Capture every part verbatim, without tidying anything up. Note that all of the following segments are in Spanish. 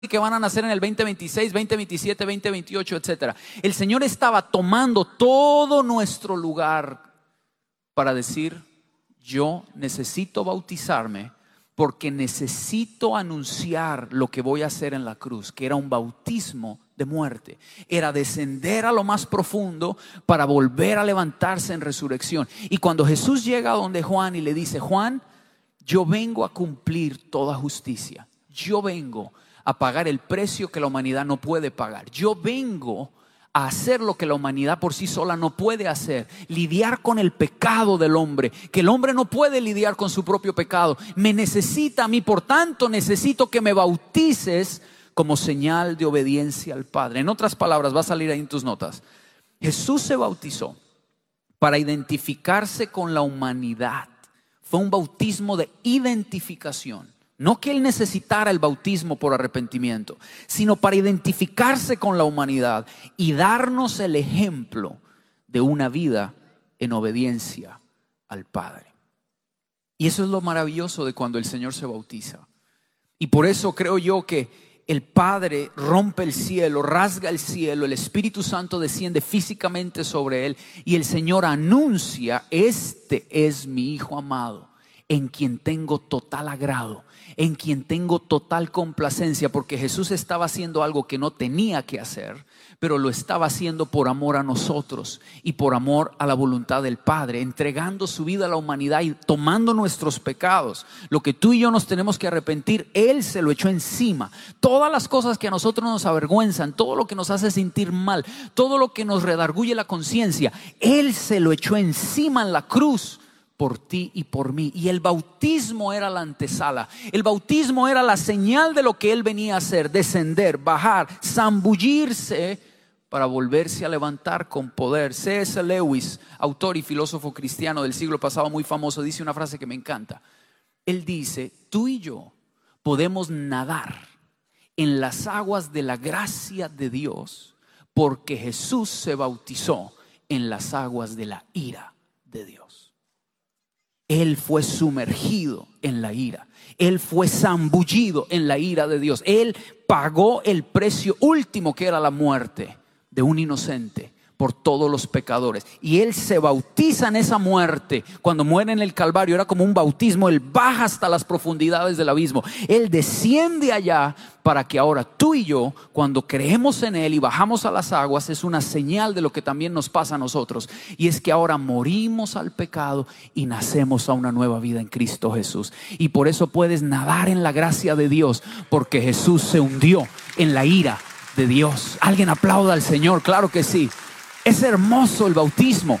que van a nacer en el veinte veintiséis, veinte veintisiete, veinte veintiocho, etcétera. El Señor estaba tomando todo nuestro lugar para decir: yo necesito bautizarme porque necesito anunciar lo que voy a hacer en la cruz, que era un bautismo de muerte. Era descender a lo más profundo para volver a levantarse en resurrección. Y cuando Jesús llega a donde Juan y le dice: Juan, yo vengo a cumplir toda justicia. Yo vengo a pagar el precio que la humanidad no puede pagar. Yo vengo a hacer lo que la humanidad por sí sola no puede hacer, lidiar con el pecado del hombre, que el hombre no puede lidiar con su propio pecado. Me necesita a mí, por tanto necesito que me bautices como señal de obediencia al Padre. En otras palabras, va a salir ahí en tus notas, Jesús se bautizó para identificarse con la humanidad. Fue un bautismo de identificación. No que Él necesitara el bautismo por arrepentimiento, sino para identificarse con la humanidad y darnos el ejemplo de una vida en obediencia al Padre. Y eso es lo maravilloso de cuando el Señor se bautiza. Y por eso creo yo que el Padre rompe el cielo, rasga el cielo, el Espíritu Santo desciende físicamente sobre Él y el Señor anuncia: este es mi Hijo amado, en quien tengo total agrado, en quien tengo total complacencia. Porque Jesús estaba haciendo algo que no tenía que hacer, pero lo estaba haciendo por amor a nosotros y por amor a la voluntad del Padre, entregando su vida a la humanidad y tomando nuestros pecados. Lo que tú y yo nos tenemos que arrepentir, Él se lo echó encima. Todas las cosas que a nosotros nos avergüenzan, todo lo que nos hace sentir mal, todo lo que nos redarguye la conciencia, Él se lo echó encima en la cruz por ti y por mí. Y el bautismo era la antesala. El bautismo era la señal de lo que Él venía a hacer: descender, bajar, zambullirse para volverse a levantar con poder. C S Lewis, autor y filósofo cristiano del siglo pasado muy famoso, dice una frase que me encanta. Él dice: tú y yo podemos nadar en las aguas de la gracia de Dios porque Jesús se bautizó en las aguas de la ira de Dios. Él fue sumergido en la ira. Él fue zambullido en la ira de Dios. Él pagó el precio último, que era la muerte de un inocente por todos los pecadores. Y Él se bautiza en esa muerte. Cuando muere en el Calvario era como un bautismo. Él baja hasta las profundidades del abismo. Él desciende allá para que ahora tú y yo, cuando creemos en Él y bajamos a las aguas, es una señal de lo que también nos pasa a nosotros. Y es que ahora morimos al pecado y nacemos a una nueva vida en Cristo Jesús. Y por eso puedes nadar en la gracia de Dios, porque Jesús se hundió en la ira de Dios. Alguien aplauda al Señor, claro que sí. Es hermoso el bautismo.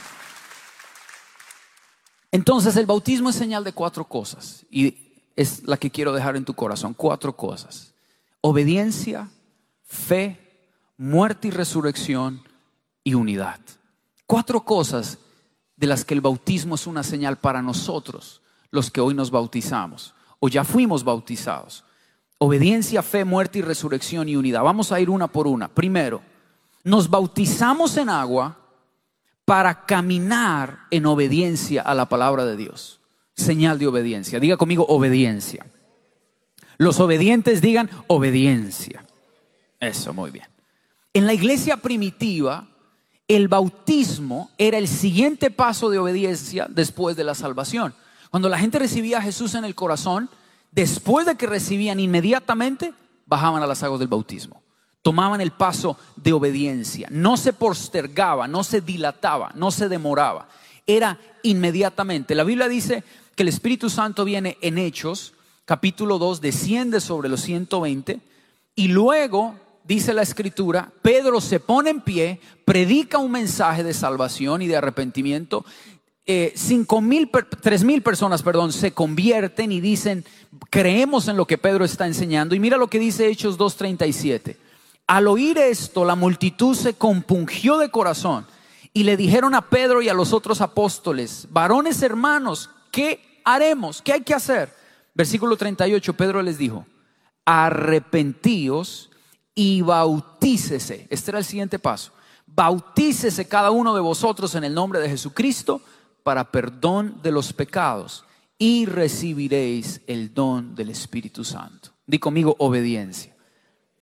Entonces el bautismo es señal de cuatro cosas, y es la que quiero dejar en tu corazón. Cuatro cosas: obediencia, fe, muerte y resurrección y unidad. Cuatro cosas de las que el bautismo es una señal para nosotros, los que hoy nos bautizamos o ya fuimos bautizados. Obediencia, fe, muerte y resurrección y unidad. Vamos a ir una por una. Primero, nos bautizamos en agua para caminar en obediencia a la palabra de Dios. Señal de obediencia. Diga conmigo: obediencia. Los obedientes digan: obediencia. Eso, muy bien. En la iglesia primitiva, el bautismo era el siguiente paso de obediencia después de la salvación. Cuando la gente recibía a Jesús en el corazón, después de que recibían, inmediatamente bajaban a las aguas del bautismo. Tomaban el paso de obediencia. No se postergaba, no se dilataba, no se demoraba. Era inmediatamente. La Biblia dice que el Espíritu Santo viene en Hechos, capítulo dos, desciende sobre los ciento veinte. Y luego, dice la Escritura, Pedro se pone en pie, predica un mensaje de salvación y de arrepentimiento. Eh, cinco mil, tres mil personas, perdón, se convierten y dicen: creemos en lo que Pedro está enseñando. Y mira lo que dice Hechos dos treinta y siete. Al oír esto, la multitud se compungió de corazón y le dijeron a Pedro y a los otros apóstoles: varones hermanos, ¿qué haremos? ¿Qué hay que hacer? Versículo treinta y ocho, Pedro les dijo: arrepentíos y bautícese. Este era el siguiente paso: bautícese cada uno de vosotros en el nombre de Jesucristo para perdón de los pecados y recibiréis el don del Espíritu Santo. Di conmigo: obediencia.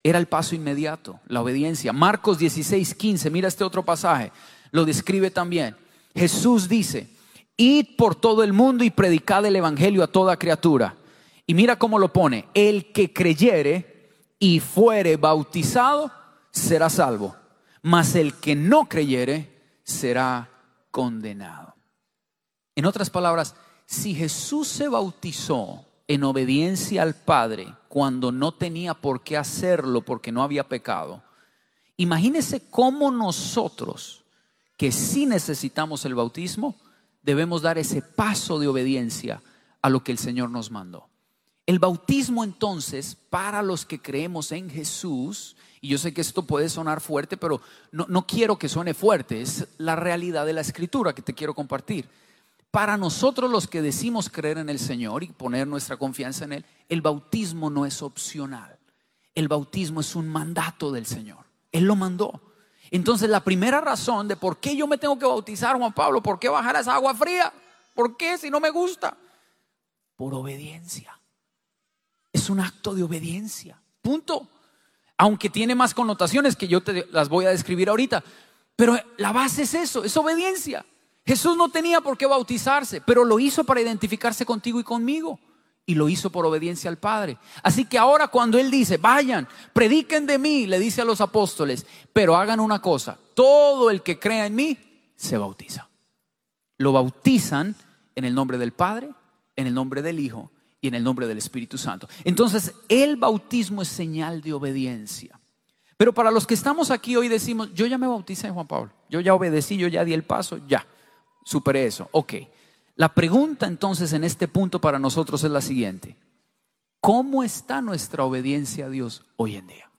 Era el paso inmediato, la obediencia. Marcos dieciséis, quince, mira este otro pasaje, lo describe también. Jesús dice: id por todo el mundo y predicad el evangelio a toda criatura. Y mira cómo lo pone: el que creyere y fuere bautizado será salvo, mas el que no creyere será condenado. En otras palabras, si Jesús se bautizó en obediencia al Padre cuando no tenía por qué hacerlo porque no había pecado, imagínese cómo nosotros, que sí necesitamos el bautismo, debemos dar ese paso de obediencia a lo que el Señor nos mandó. El bautismo, entonces, para los que creemos en Jesús, y yo sé que esto puede sonar fuerte, pero no, no quiero que suene fuerte, es la realidad de la Escritura que te quiero compartir. Para nosotros los que decimos creer en el Señor y poner nuestra confianza en Él, el bautismo no es opcional. El bautismo es un mandato del Señor. Él lo mandó. Entonces la primera razón de por qué yo me tengo que bautizar, Juan Pablo, ¿por qué bajar a esa agua fría? ¿Por qué si no me gusta? Por obediencia. Es un acto de obediencia, punto. Aunque tiene más connotaciones que yo te las voy a describir ahorita, pero la base es eso, es obediencia. Jesús no tenía por qué bautizarse, pero lo hizo para identificarse contigo y conmigo, y lo hizo por obediencia al Padre. Así que ahora cuando Él dice: vayan, prediquen de mí, le dice a los apóstoles, pero hagan una cosa: todo el que crea en mí se bautiza. Lo bautizan en el nombre del Padre, en el nombre del Hijo y en el nombre del Espíritu Santo. Entonces el bautismo es señal de obediencia. Pero para los que estamos aquí hoy decimos: yo ya me bauticé, Juan Pablo, yo ya obedecí, yo ya di el paso, ya superé eso. Ok, la pregunta entonces en este punto para nosotros es la siguiente: ¿cómo está nuestra obediencia a Dios hoy en día?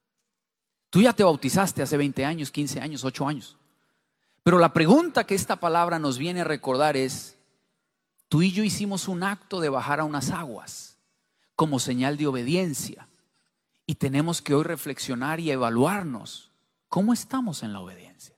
Tú ya te bautizaste hace veinte años, quince años, ocho años. Pero la pregunta que esta palabra nos viene a recordar es: tú y yo hicimos un acto de bajar a unas aguas como señal de obediencia, y tenemos que hoy reflexionar y evaluarnos cómo estamos en la obediencia.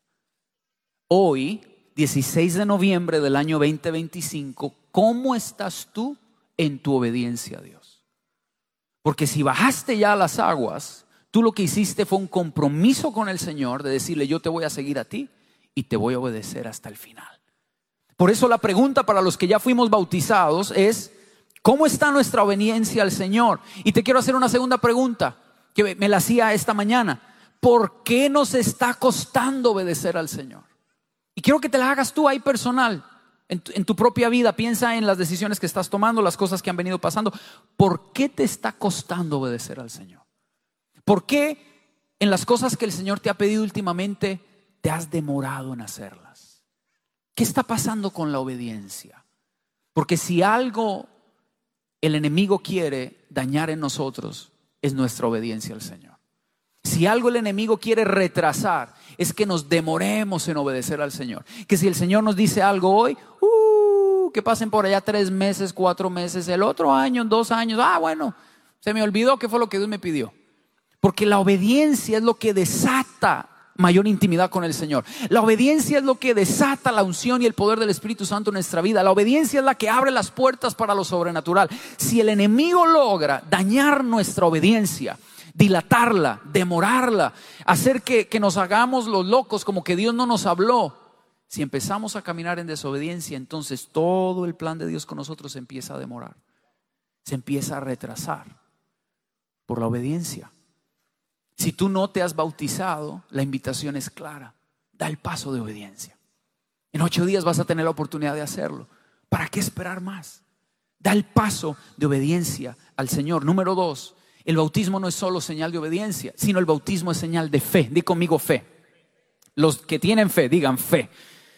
Hoy, dieciséis de noviembre del año veinte veinticinco, ¿cómo estás tú en tu obediencia a Dios? Porque si bajaste ya a las aguas, tú lo que hiciste fue un compromiso con el Señor de decirle: yo te voy a seguir a ti y te voy a obedecer hasta el final. Por eso la pregunta para los que ya fuimos bautizados es: ¿cómo está nuestra obediencia al Señor? Y te quiero hacer una segunda pregunta que me la hacía esta mañana: ¿por qué nos está costando obedecer al Señor? Y quiero que te la hagas tú ahí personal, en tu, en tu propia vida. Piensa en las decisiones que estás tomando, las cosas que han venido pasando. ¿Por qué te está costando obedecer al Señor? ¿Por qué en las cosas que el Señor te ha pedido últimamente te has demorado en hacerlas? ¿Qué está pasando con la obediencia? Porque si algo el enemigo quiere dañar en nosotros, es nuestra obediencia al Señor. Si algo el enemigo quiere retrasar, es que nos demoremos en obedecer al Señor. Que si el Señor nos dice algo hoy, uh, que pasen por allá tres meses, cuatro meses, el otro año, dos años, ah bueno, se me olvidó qué fue lo que Dios me pidió. Porque la obediencia es lo que desata mayor intimidad con el Señor. La obediencia es lo que desata la unción y el poder del Espíritu Santo en nuestra vida. La obediencia es la que abre las puertas para lo sobrenatural. Si el enemigo logra dañar nuestra obediencia, dilatarla, demorarla, hacer que, que nos hagamos los locos como que Dios no nos habló, si empezamos a caminar en desobediencia, entonces todo el plan de Dios con nosotros se empieza a demorar, se empieza a retrasar por la obediencia. Si tú no te has bautizado, la invitación es clara: da el paso de obediencia. En ocho días vas a tener la oportunidad de hacerlo. ¿Para qué esperar más? Da el paso de obediencia al Señor. Número dos, el bautismo no es solo señal de obediencia, sino el bautismo es señal de fe. Di conmigo: fe. Los que tienen fe, digan fe.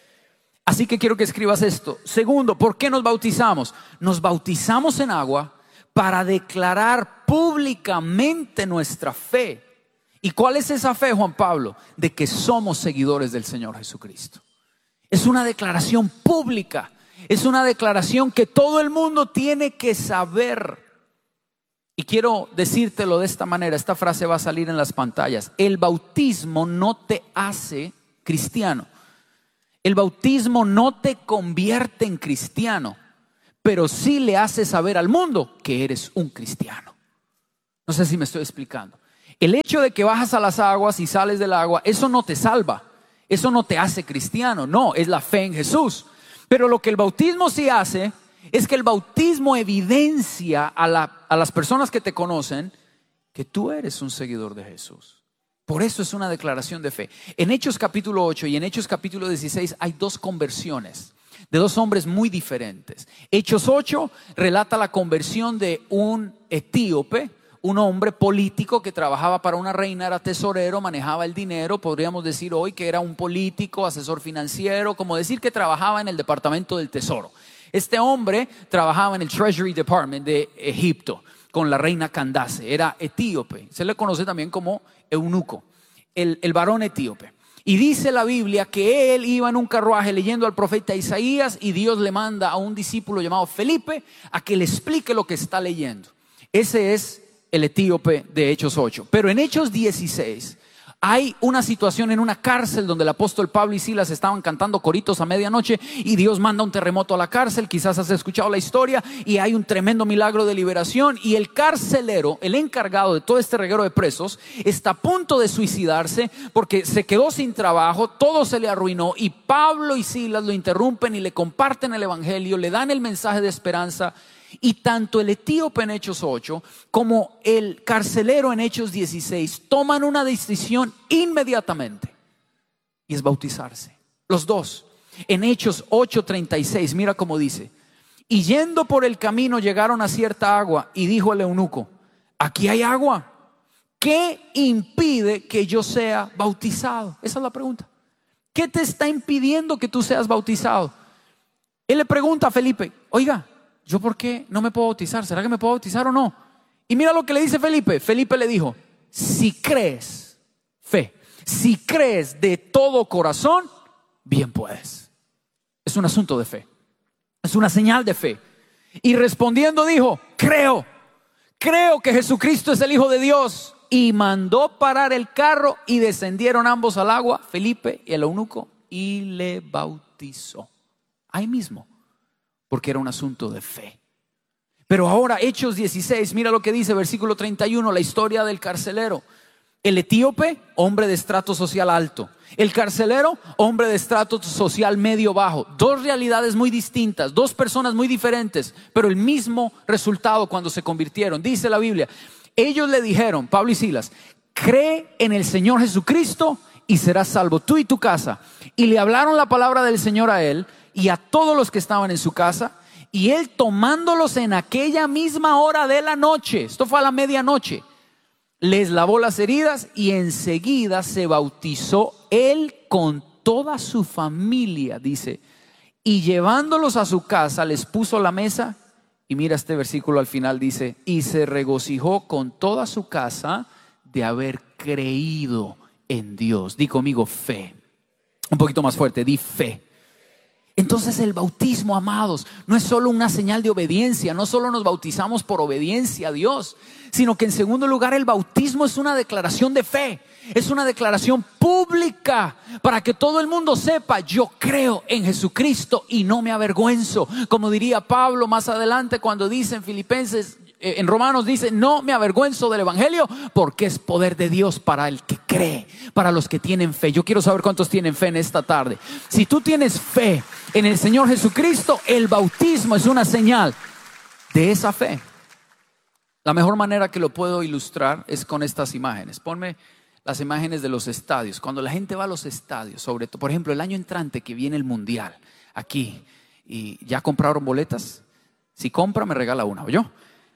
Así que quiero que escribas esto. Segundo, ¿por qué nos bautizamos? Nos bautizamos en agua para declarar públicamente nuestra fe. ¿Y cuál es esa fe, Juan Pablo? De que somos seguidores del Señor Jesucristo. Es una declaración pública. Es una declaración que todo el mundo tiene que saber. Y quiero decírtelo de esta manera. Esta frase va a salir en las pantallas. El bautismo no te hace cristiano. El bautismo no te convierte en cristiano, pero sí le hace saber al mundo que eres un cristiano. No sé si me estoy explicando. El hecho de que bajas a las aguas y sales del agua, eso no te salva. Eso no te hace cristiano. No, es la fe en Jesús. Pero lo que el bautismo sí hace es que el bautismo evidencia a, la, a las personas que te conocen que tú eres un seguidor de Jesús. Por eso es una declaración de fe. En Hechos capítulo ocho y en Hechos capítulo dieciséis hay dos conversiones de dos hombres muy diferentes. Hechos ocho relata la conversión de un etíope, un hombre político que trabajaba para una reina, era tesorero, manejaba el dinero, podríamos decir hoy que era un político, asesor financiero, como decir que trabajaba en el departamento del tesoro. Este hombre trabajaba en el Treasury Department de Egipto con la reina Candace, era etíope, se le conoce también como eunuco, el, el varón etíope. Y dice la Biblia que él iba en un carruaje leyendo al profeta Isaías y Dios le manda a un discípulo llamado Felipe a que le explique lo que está leyendo. Ese es el etíope de Hechos ocho. Pero en Hechos dieciséis hay una situación en una cárcel donde el apóstol Pablo y Silas estaban cantando coritos a medianoche y Dios manda un terremoto a la cárcel. Quizás has escuchado la historia y hay un tremendo milagro de liberación y el carcelero, el encargado de todo este reguero de presos, está a punto de suicidarse porque se quedó sin trabajo, todo se le arruinó y Pablo y Silas lo interrumpen y le comparten el evangelio, le dan el mensaje de esperanza. Y tanto el etíope en Hechos ocho como el carcelero en Hechos dieciséis toman una decisión inmediatamente y es bautizarse. Los dos. En Hechos ocho treinta y seis, mira cómo dice: y yendo por el camino llegaron a cierta agua y dijo el eunuco: aquí hay agua, ¿qué impide que yo sea bautizado? Esa es la pregunta. ¿Qué te está impidiendo que tú seas bautizado? Él le pregunta a Felipe: oiga, ¿yo por qué no me puedo bautizar? ¿Será que me puedo bautizar o no? Y mira lo que le dice Felipe. Felipe le dijo: si crees, fe, si crees de todo corazón, bien puedes. Es un asunto de fe. Es una señal de fe. Y respondiendo dijo: creo, creo que Jesucristo es el Hijo de Dios. Y mandó parar el carro y descendieron ambos al agua, Felipe y el eunuco, y le bautizó. Ahí mismo. Porque era un asunto de fe. Pero ahora Hechos dieciséis, mira lo que dice versículo treinta y uno, la historia del carcelero. El etíope, hombre de estrato social alto. El carcelero, hombre de estrato social medio bajo. Dos realidades muy distintas, dos personas muy diferentes, pero el mismo resultado cuando se convirtieron. Dice la Biblia, ellos le dijeron, Pablo y Silas: cree en el Señor Jesucristo y serás salvo tú y tu casa. Y le hablaron la palabra del Señor a él y a todos los que estaban en su casa, y él tomándolos en aquella misma hora de la noche, esto fue a la medianoche, les lavó las heridas y enseguida se bautizó él con toda su familia, dice, y llevándolos a su casa les puso la mesa. Y mira este versículo al final, dice: y se regocijó con toda su casa de haber creído en Dios. Di conmigo fe. Un poquito más fuerte, di fe. Entonces el bautismo, amados, no es solo una señal de obediencia, no solo nos bautizamos por obediencia a Dios, sino que en segundo lugar el bautismo es una declaración de fe, es una declaración pública para que todo el mundo sepa: yo creo en Jesucristo y no me avergüenzo. Como diría Pablo más adelante cuando dice en Filipenses, en Romanos dice: no me avergüenzo del evangelio porque es poder de Dios para el que cree, para los que tienen fe. Yo quiero saber cuántos tienen fe en esta tarde. Si tú tienes fe en el Señor Jesucristo, el bautismo es una señal de esa fe. La mejor manera que lo puedo ilustrar es con estas imágenes. Ponme las imágenes de los estadios. Cuando la gente va a los estadios, sobre todo, por ejemplo, el año entrante que viene el mundial aquí, y ya compraron boletas. Si compra, me regala una, ¿oyó?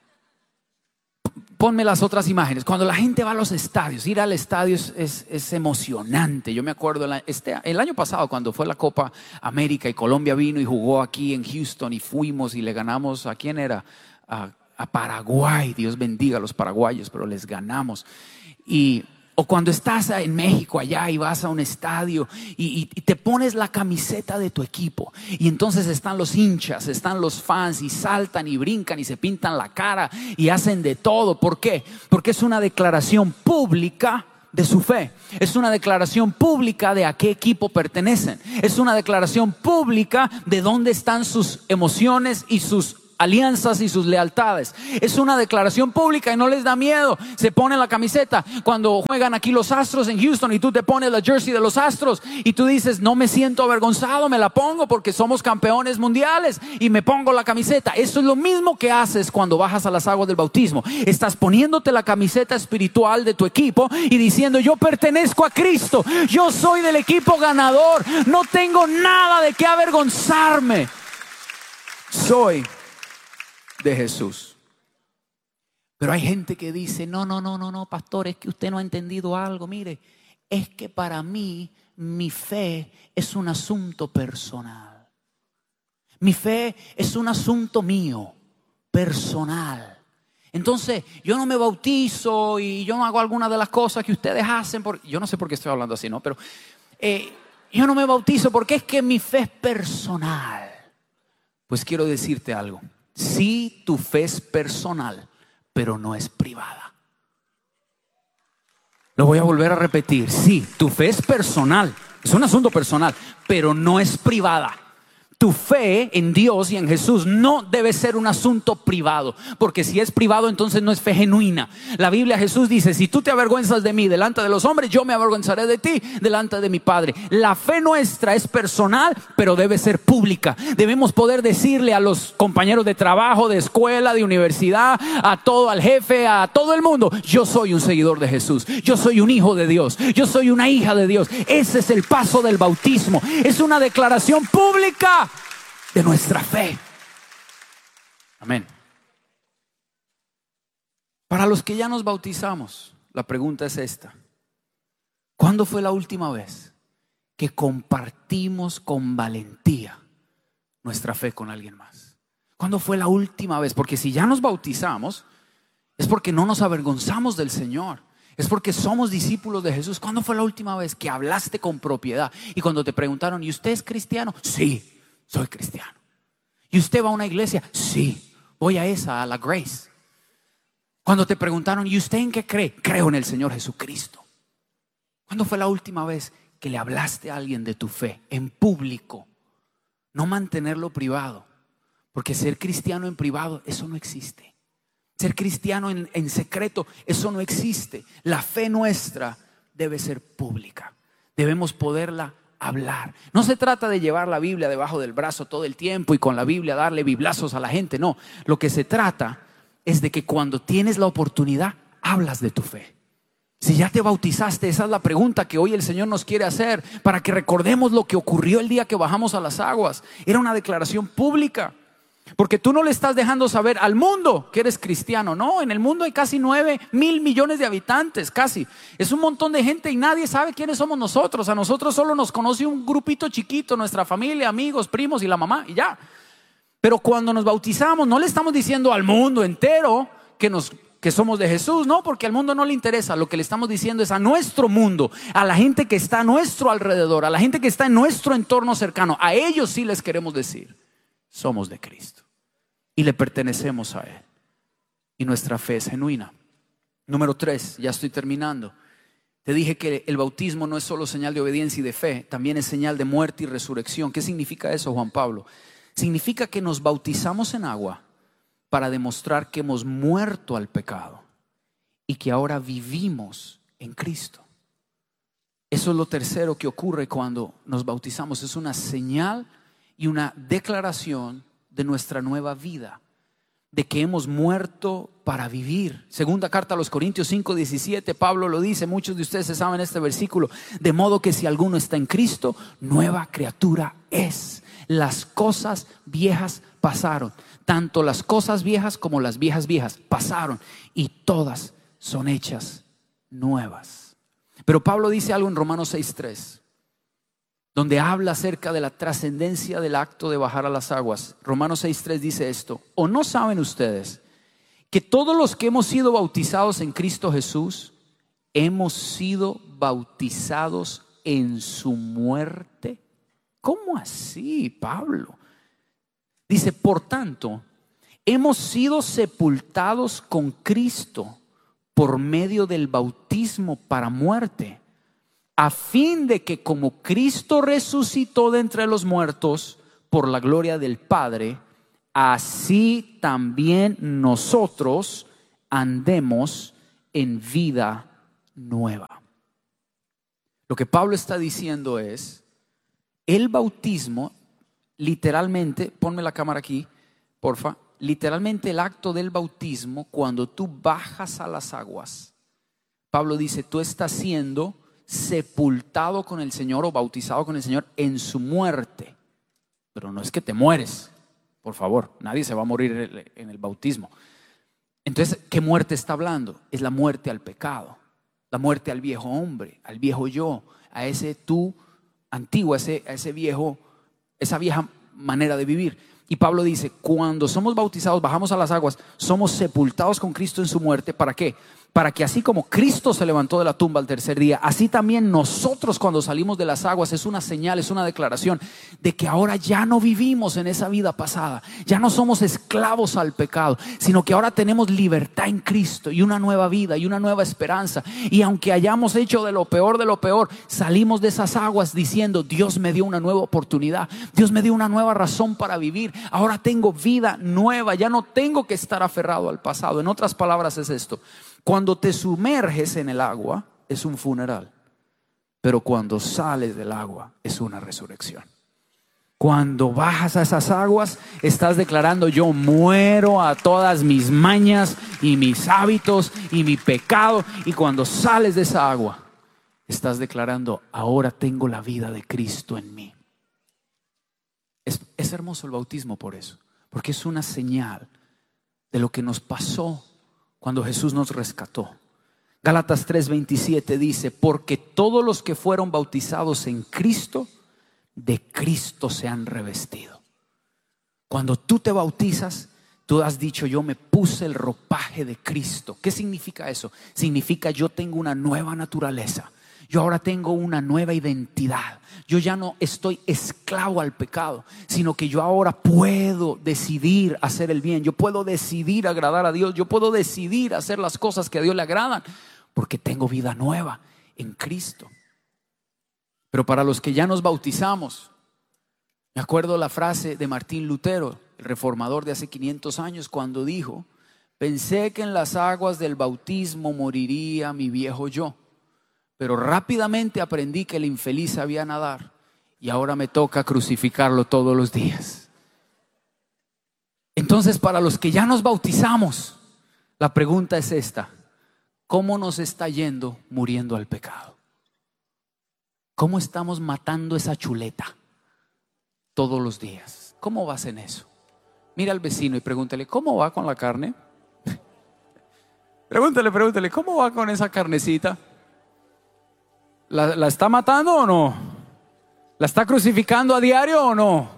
Ponme las otras imágenes. Cuando la gente va a los estadios, ir al estadio es, es, es emocionante. Yo me acuerdo el, este, el año pasado cuando fue la Copa América y Colombia vino y jugó aquí en Houston y fuimos y le ganamos. ¿A quién era? A, a Paraguay. Dios bendiga a los paraguayos, pero les ganamos. Y o cuando estás en México allá y vas a un estadio y, y, y te pones la camiseta de tu equipo, y entonces están los hinchas, están los fans y saltan y brincan y se pintan la cara y hacen de todo. ¿Por qué? Porque es una declaración pública de su fe. Es una declaración pública de a qué equipo pertenecen. Es una declaración pública de dónde están sus emociones y sus alianzas y sus lealtades. Es una declaración pública y no les da miedo. Se ponen la camiseta cuando juegan aquí los Astros en Houston y tú te pones la jersey de los Astros y tú dices, no me siento avergonzado, me la pongo porque somos campeones mundiales y me pongo la camiseta. Eso es lo mismo que haces cuando bajas a las aguas del bautismo. Estás poniéndote la camiseta espiritual de tu equipo y diciendo, yo pertenezco a Cristo, yo soy del equipo ganador, no tengo nada de qué avergonzarme, soy de Jesús. Pero hay gente que dice, no, no, no, no, no, pastor, es que usted no ha entendido algo. Mire, es que para mí mi fe es un asunto personal. Mi fe es un asunto mío, personal. Entonces yo no me bautizo y yo no hago alguna de las cosas que ustedes hacen. Por, yo no sé por qué estoy hablando así, ¿no? Pero eh, yo no me bautizo porque es que mi fe es personal. Pues quiero decirte algo. Sí, tu fe es personal, pero no es privada. Lo voy a volver a repetir. Sí, tu fe es personal, es un asunto personal, pero no es privada. Tu fe en Dios y en Jesús no debe ser un asunto privado, porque si es privado entonces no es fe genuina. La Biblia, Jesús dice, si tú te avergüenzas de mí delante de los hombres, yo me avergonzaré de ti delante de mi Padre. La fe nuestra es personal, pero debe ser pública. Debemos poder decirle a los compañeros de trabajo, de escuela, de universidad, a todo, al jefe, a todo el mundo, yo soy un seguidor de Jesús, yo soy un hijo de Dios, yo soy una hija de Dios. Ese es el paso del bautismo, es una declaración pública de nuestra fe. Amén. Para los que ya nos bautizamos, la pregunta es esta: ¿cuándo fue la última vez que compartimos con valentía nuestra fe con alguien más? ¿Cuándo fue la última vez? Porque si ya nos bautizamos, es porque no nos avergonzamos del Señor. Es porque somos discípulos de Jesús. ¿Cuándo fue la última vez que hablaste con propiedad? Y cuando te preguntaron, ¿y usted es cristiano? Sí, soy cristiano. ¿Y usted va a una iglesia? Sí, voy a esa, a la Grace. Cuando te preguntaron, ¿y usted en qué cree? Creo en el Señor Jesucristo. ¿Cuándo fue la última vez que le hablaste a alguien de tu fe en público? No mantenerlo privado, porque ser cristiano en privado, eso no existe. Ser cristiano en, en secreto, eso no existe. La fe nuestra debe ser pública. Debemos poderla hablar. No se trata de llevar la Biblia debajo del brazo todo el tiempo y con la Biblia darle biblazos a la gente. No, lo que se trata es de que cuando tienes la oportunidad, hablas de tu fe. Si ya te bautizaste, esa es la pregunta que hoy el Señor nos quiere hacer, para que recordemos lo que ocurrió el día que bajamos a las aguas. Era una declaración pública. Porque tú no le estás dejando saber al mundo que eres cristiano. No, en el mundo hay casi nueve mil millones de habitantes, casi. Es un montón de gente y nadie sabe quiénes somos nosotros. A nosotros solo nos conoce un grupito chiquito, nuestra familia, amigos, primos y la mamá, y ya. Pero cuando nos bautizamos, no le estamos diciendo al mundo entero que, nos, que somos de Jesús. No, porque al mundo no le interesa. Lo que le estamos diciendo es a nuestro mundo, a la gente que está a nuestro alrededor, a la gente que está en nuestro entorno cercano. A ellos sí les queremos decir: somos de Cristo y le pertenecemos a Él, y nuestra fe es genuina. Número tres, ya estoy terminando. Te dije que el bautismo no es solo señal de obediencia y de fe, también es señal de muerte y resurrección. ¿Qué significa eso, Juan Pablo? Significa que nos bautizamos en agua para demostrar que hemos muerto al pecado y que ahora vivimos en Cristo. Eso es lo tercero que ocurre cuando nos bautizamos. Es una señal y una declaración de nuestra nueva vida, de que hemos muerto para vivir. Segunda carta a los Corintios cinco diecisiete, Pablo lo dice, muchos de ustedes saben este versículo: de modo que si alguno está en Cristo, nueva criatura es. Las cosas viejas pasaron, tanto las cosas viejas como las viejas viejas pasaron, y todas son hechas nuevas. Pero Pablo dice algo en Romanos seis tres, donde habla acerca de la trascendencia del acto de bajar a las aguas. Romanos seis tres dice esto: ¿o no saben ustedes que todos los que hemos sido bautizados en Cristo Jesús hemos sido bautizados en su muerte? ¿Cómo así, Pablo? Dice, por tanto, hemos sido sepultados con Cristo por medio del bautismo para muerte, a fin de que como Cristo resucitó de entre los muertos por la gloria del Padre, así también nosotros andemos en vida nueva. Lo que Pablo está diciendo es, el bautismo, literalmente, ponme la cámara aquí, porfa, literalmente el acto del bautismo, cuando tú bajas a las aguas, Pablo dice, tú estás siendo sepultado con el Señor o bautizado con el Señor en su muerte. Pero no es que te mueres, por favor, nadie se va a morir en el bautismo. Entonces, ¿qué muerte está hablando? Es la muerte al pecado, la muerte al viejo hombre, al viejo yo, a ese tú antiguo, a ese, a ese viejo, esa vieja manera de vivir. Y Pablo dice, cuando somos bautizados, bajamos a las aguas, somos sepultados con Cristo en su muerte. ¿Para qué? Para que así como Cristo se levantó de la tumba al tercer día, así también nosotros cuando salimos de las aguas, es una señal, es una declaración de que ahora ya no vivimos en esa vida pasada, ya no somos esclavos al pecado, sino que ahora tenemos libertad en Cristo y una nueva vida y una nueva esperanza. Y aunque hayamos hecho de lo peor de lo peor, salimos de esas aguas diciendo, Dios me dio una nueva oportunidad, Dios me dio una nueva razón para vivir, ahora tengo vida nueva, ya no tengo que estar aferrado al pasado. En otras palabras es esto: cuando te sumerges en el agua es un funeral, pero cuando sales del agua es una resurrección. Cuando bajas a esas aguas estás declarando, yo muero a todas mis mañas y mis hábitos y mi pecado. Y cuando sales de esa agua estás declarando, ahora tengo la vida de Cristo en mí. Es, es hermoso el bautismo por eso, porque es una señal de lo que nos pasó cuando Jesús nos rescató. Gálatas tres veintisiete dice, porque todos los que fueron bautizados en Cristo, de Cristo se han revestido. Cuando tú te bautizas, tú has dicho, yo me puse el ropaje de Cristo. ¿Qué significa eso? Significa yo tengo una nueva naturaleza. Yo ahora tengo una nueva identidad. Yo ya no estoy esclavo al pecado, sino que yo ahora puedo decidir hacer el bien. Yo puedo decidir agradar a Dios. Yo puedo decidir hacer las cosas que a Dios le agradan, porque tengo vida nueva en Cristo. Pero para los que ya nos bautizamos, me acuerdo la frase de Martín Lutero, el reformador de hace quinientos años, cuando dijo, pensé que en las aguas del bautismo moriría mi viejo yo, pero rápidamente aprendí que el infeliz sabía nadar y ahora me toca crucificarlo todos los días. Entonces, para los que ya nos bautizamos, la pregunta es esta: ¿cómo nos está yendo muriendo al pecado? ¿Cómo estamos matando esa chuleta todos los días? ¿Cómo vas en eso? Mira al vecino y pregúntale, ¿cómo va con la carne? Pregúntale, pregúntale, ¿cómo va con esa carnecita? ¿La, la está matando o no? ¿La está crucificando a diario o no?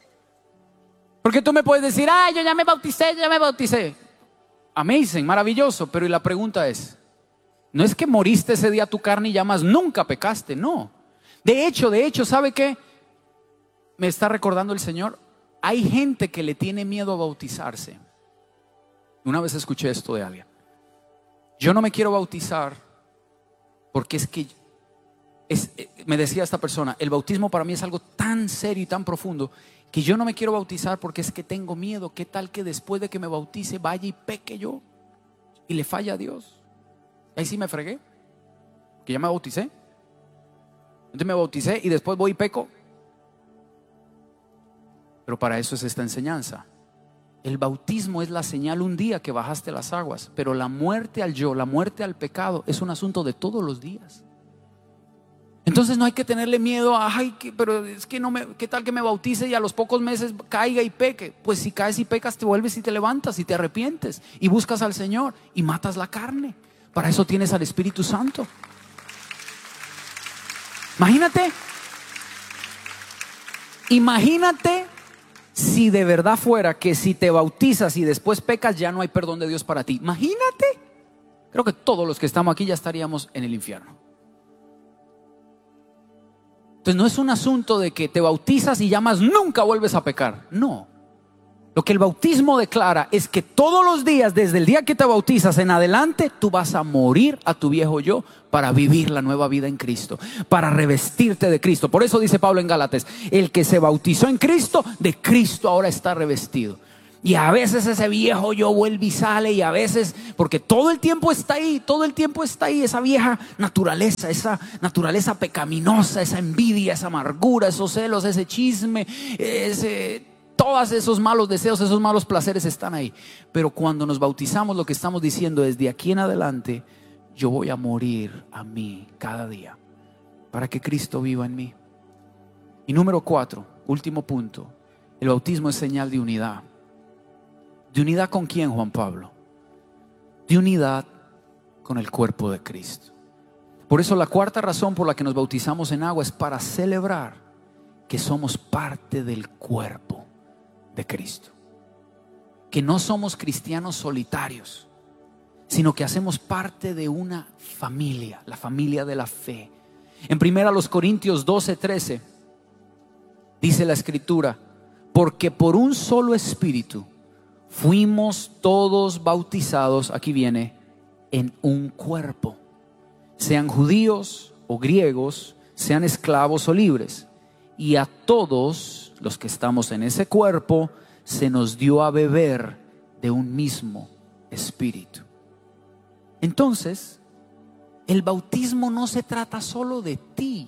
Porque tú me puedes decir, ah, yo ya me bauticé, yo ya me bauticé. Amazing, maravilloso. Pero y la pregunta es, no es que moriste ese día tu carne y ya más nunca pecaste, no. De hecho, de hecho, ¿sabe qué? Me está recordando el Señor, hay gente que le tiene miedo a bautizarse. Una vez escuché esto de alguien: yo no me quiero bautizar porque es que es, me decía esta persona, el bautismo para mí es algo tan serio y tan profundo que yo no me quiero bautizar porque es que tengo miedo. ¿Qué tal que después de que me bautice vaya y peque yo y le falla a Dios? Ahí sí me fregué, que ya me bauticé. Entonces me bauticé y después voy y peco. Pero para eso es esta enseñanza. El bautismo es la señal un día que bajaste las aguas, pero la muerte al yo, la muerte al pecado es un asunto de todos los días. Entonces no hay que tenerle miedo a, ay, que, pero es que no me, ¿qué tal que me bautice y a los pocos meses caiga y peque? Pues si caes y pecas, te vuelves y te levantas y te arrepientes y buscas al Señor y matas la carne. Para eso tienes al Espíritu Santo. Imagínate, imagínate si de verdad fuera que si te bautizas y después pecas ya no hay perdón de Dios para ti. Imagínate, creo que todos los que estamos aquí ya estaríamos en el infierno. Entonces no es un asunto de que te bautizas y ya más nunca vuelves a pecar. No. Lo que el bautismo declara es que todos los días, desde el día que te bautizas en adelante, tú vas a morir a tu viejo yo para vivir la nueva vida en Cristo, para revestirte de Cristo. Por eso dice Pablo en Gálatas, el que se bautizó en Cristo, de Cristo ahora está revestido. Y a veces ese viejo yo vuelve y sale, y a veces, porque todo el tiempo está ahí, todo el tiempo está ahí esa vieja naturaleza, esa naturaleza pecaminosa, esa envidia, esa amargura, esos celos, ese chisme, ese, todos esos malos deseos, esos malos placeres están ahí. Pero cuando nos bautizamos, lo que estamos diciendo es: de aquí en adelante yo voy a morir a mí cada día para que Cristo viva en mí. Y número cuatro, último punto, el bautismo es señal de unidad. ¿De unidad con quién, Juan Pablo? De unidad con el cuerpo de Cristo. Por eso la cuarta razón por la que nos bautizamos en agua es para celebrar que somos parte del cuerpo de Cristo. Que no somos cristianos solitarios, sino que hacemos parte de una familia, la familia de la fe. En primera los Corintios doce, trece dice la escritura: porque por un solo espíritu fuimos todos bautizados, aquí viene, en un cuerpo, sean judíos o griegos, sean esclavos o libres, y a todos los que estamos en ese cuerpo se nos dio a beber de un mismo espíritu. Entonces, el bautismo no se trata solo de ti.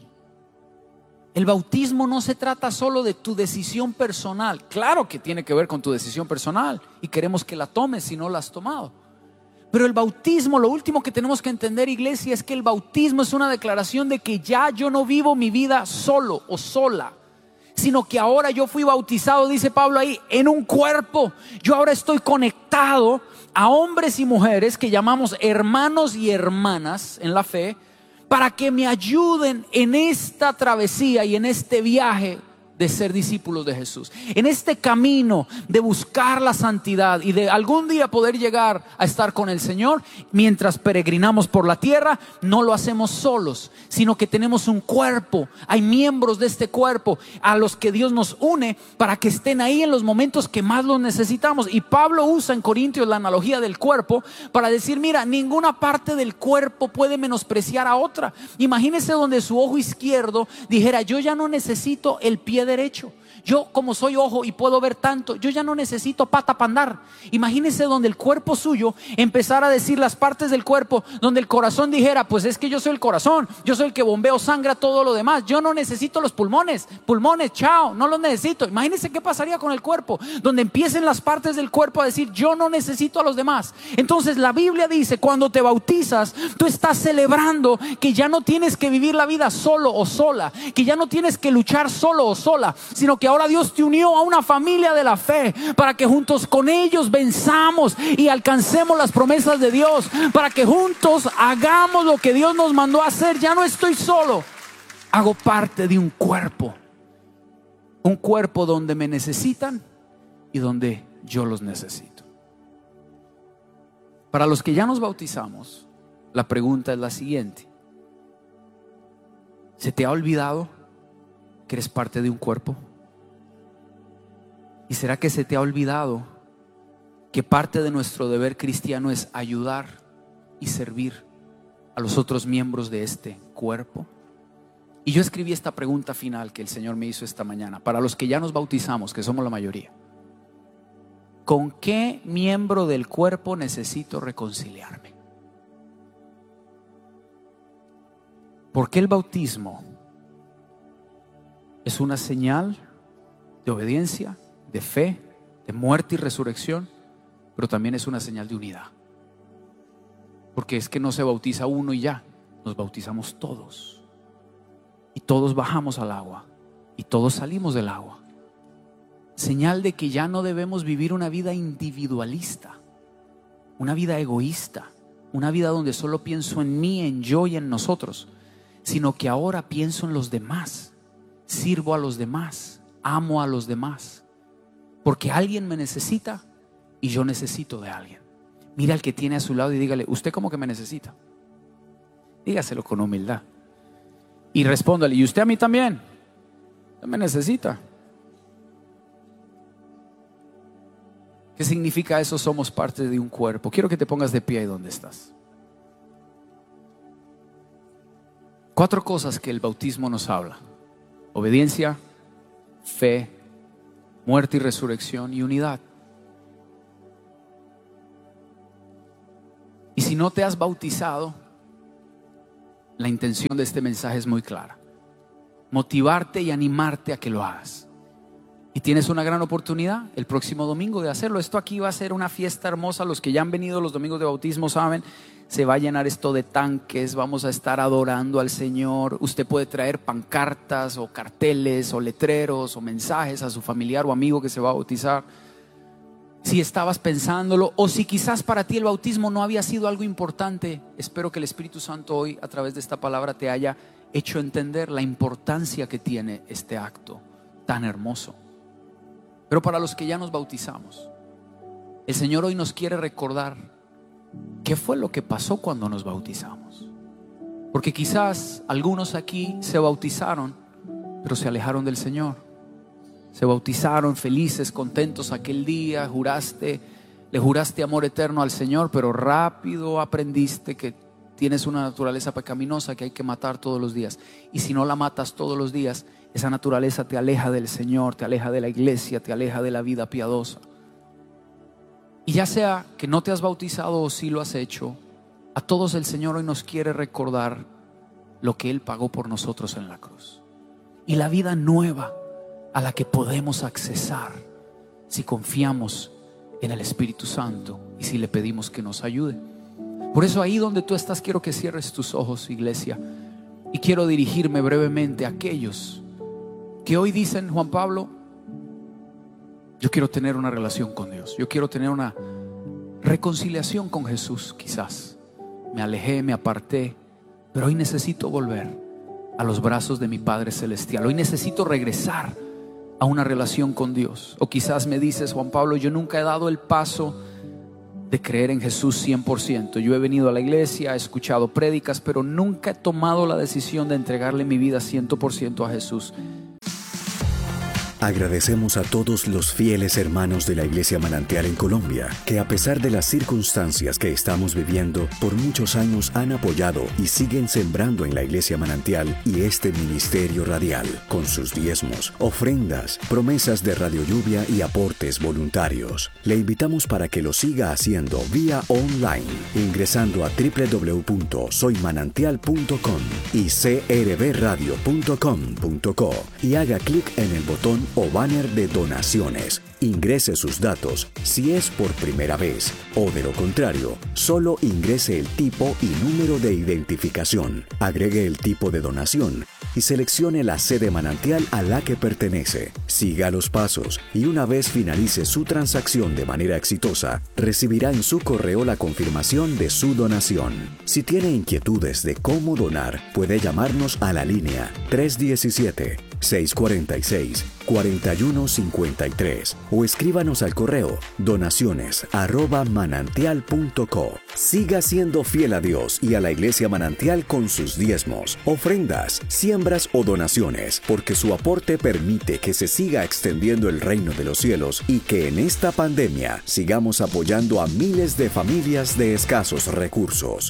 El bautismo no se trata solo de tu decisión personal. Claro que tiene que ver con tu decisión personal y queremos que la tomes si no la has tomado. Pero el bautismo, lo último que tenemos que entender, iglesia, es que el bautismo es una declaración de que ya yo no vivo mi vida solo o sola, sino que ahora yo fui bautizado, dice Pablo ahí, en un cuerpo. Yo ahora estoy conectado a hombres y mujeres que llamamos hermanos y hermanas en la fe, para que me ayuden en esta travesía y en este viaje de ser discípulos de Jesús, en este camino de buscar la santidad y de algún día poder llegar a estar con el Señor. Mientras peregrinamos por la tierra, no lo hacemos solos, sino que tenemos un cuerpo. Hay miembros de este cuerpo a los que Dios nos une para que estén ahí en los momentos que más los necesitamos. Y Pablo usa en Corintios la analogía del cuerpo para decir: mira, ninguna parte del cuerpo puede menospreciar a otra. Imagínese donde su ojo izquierdo dijera: yo ya no necesito el pie derecho. Yo, como soy ojo y puedo ver tanto, yo ya no necesito pata para andar. Imagínese donde el cuerpo suyo empezara a decir, las partes del cuerpo, donde el corazón dijera: pues es que yo soy el corazón, yo soy el que bombeo sangre a todo lo demás, yo no necesito los pulmones, pulmones, chao, no los necesito. Imagínese qué pasaría con el cuerpo, donde empiecen las partes del cuerpo a decir: yo no necesito a los demás. Entonces la Biblia dice, cuando te bautizas, tú estás celebrando que ya no tienes que vivir la vida solo o sola, que ya no tienes que luchar solo o sola, sino que ahora Ahora Dios te unió a una familia de la fe para que juntos con ellos venzamos y alcancemos las promesas de Dios, para que juntos hagamos lo que Dios nos mandó a hacer. Ya no estoy solo, hago parte de un cuerpo, un cuerpo donde me necesitan y donde yo los necesito. Para los que ya nos bautizamos, la pregunta es la siguiente: ¿se te ha olvidado que eres parte de un cuerpo? ¿Y será que se te ha olvidado que parte de nuestro deber cristiano es ayudar y servir a los otros miembros de este cuerpo? Y yo escribí esta pregunta final que el Señor me hizo esta mañana, para los que ya nos bautizamos, que somos la mayoría: ¿con qué miembro del cuerpo necesito reconciliarme? Porque el bautismo es una señal de obediencia, de fe, de muerte y resurrección, pero también es una señal de unidad. Porque es que no se bautiza uno y ya, nos bautizamos todos. Y todos bajamos al agua y todos salimos del agua. Señal de que ya no debemos vivir una vida individualista, una vida egoísta, una vida donde solo pienso en mí, en yo y en nosotros, sino que ahora pienso en los demás, sirvo a los demás, amo a los demás. Porque alguien me necesita y yo necesito de alguien. Mira al que tiene a su lado y dígale: ¿usted cómo que me necesita? Dígaselo con humildad. Y respóndale: ¿y usted a mí también? Usted me necesita. ¿Qué significa eso? Somos parte de un cuerpo. Quiero que te pongas de pie ahí donde estás. Cuatro cosas que el bautismo nos habla: obediencia, fe, muerte y resurrección y unidad. Y si no te has bautizado, la intención de este mensaje es muy clara: motivarte y animarte a que lo hagas. Y tienes una gran oportunidad el próximo domingo de hacerlo. Esto aquí va a ser una fiesta hermosa. Los que ya han venido los domingos de bautismo saben, se va a llenar esto de tanques, vamos a estar adorando al Señor. Usted puede traer pancartas o carteles o letreros o mensajes a su familiar o amigo que se va a bautizar. Si estabas pensándolo, o si quizás para ti el bautismo no había sido algo importante, espero que el Espíritu Santo hoy a través de esta palabra te haya hecho entender la importancia que tiene este acto tan hermoso. Pero para los que ya nos bautizamos, el Señor hoy nos quiere recordar qué fue lo que pasó cuando nos bautizamos. Porque quizás algunos aquí se bautizaron, pero se alejaron del Señor. Se bautizaron felices, contentos aquel día, juraste, le juraste amor eterno al Señor, pero rápido aprendiste que tienes una naturaleza pecaminosa que hay que matar todos los días. Y si no la matas todos los días, esa naturaleza te aleja del Señor, te aleja de la iglesia, te aleja de la vida piadosa. Y ya sea que no te has bautizado o sí lo has hecho, a todos el Señor hoy nos quiere recordar lo que Él pagó por nosotros en la cruz. Y la vida nueva a la que podemos accesar si confiamos en el Espíritu Santo y si le pedimos que nos ayude. Por eso ahí donde tú estás, quiero que cierres tus ojos, iglesia, y quiero dirigirme brevemente a aquellos que hoy dicen: Juan Pablo, yo quiero tener una relación con Dios, yo quiero tener una reconciliación con Jesús. Quizás me alejé, me aparté, pero hoy necesito volver a los brazos de mi Padre Celestial. Hoy necesito regresar a una relación con Dios. O quizás me dices: Juan Pablo, yo nunca he dado el paso de creer en Jesús cien por ciento. Yo he venido a la iglesia, he escuchado prédicas, pero nunca he tomado la decisión de entregarle mi vida cien por ciento a Jesús. Agradecemos a todos los fieles hermanos de la Iglesia Manantial en Colombia, que a pesar de las circunstancias que estamos viviendo, por muchos años han apoyado y siguen sembrando en la Iglesia Manantial y este ministerio radial, con sus diezmos, ofrendas, promesas de Radio Lluvia y aportes voluntarios. Le invitamos para que lo siga haciendo vía online, ingresando a doble u doble u doble u punto soy manantial punto com y c r b radio punto com punto co y haga clic en el botón o banner de donaciones. Ingrese sus datos si es por primera vez, o de lo contrario, solo ingrese el tipo y número de identificación, agregue el tipo de donación y seleccione la sede manantial a la que pertenece. Siga los pasos y una vez finalice su transacción de manera exitosa, recibirá en su correo la confirmación de su donación. Si tiene inquietudes de cómo donar, puede llamarnos a la línea tres uno siete, seis cuatro seis, cuatro uno cinco tres o escríbanos al correo donaciones arroba manantial punto co. Siga siendo fiel a Dios y a la Iglesia Manantial con sus diezmos, ofrendas, siembras o donaciones, porque su aporte permite que se siga extendiendo el reino de los cielos y que en esta pandemia sigamos apoyando a miles de familias de escasos recursos.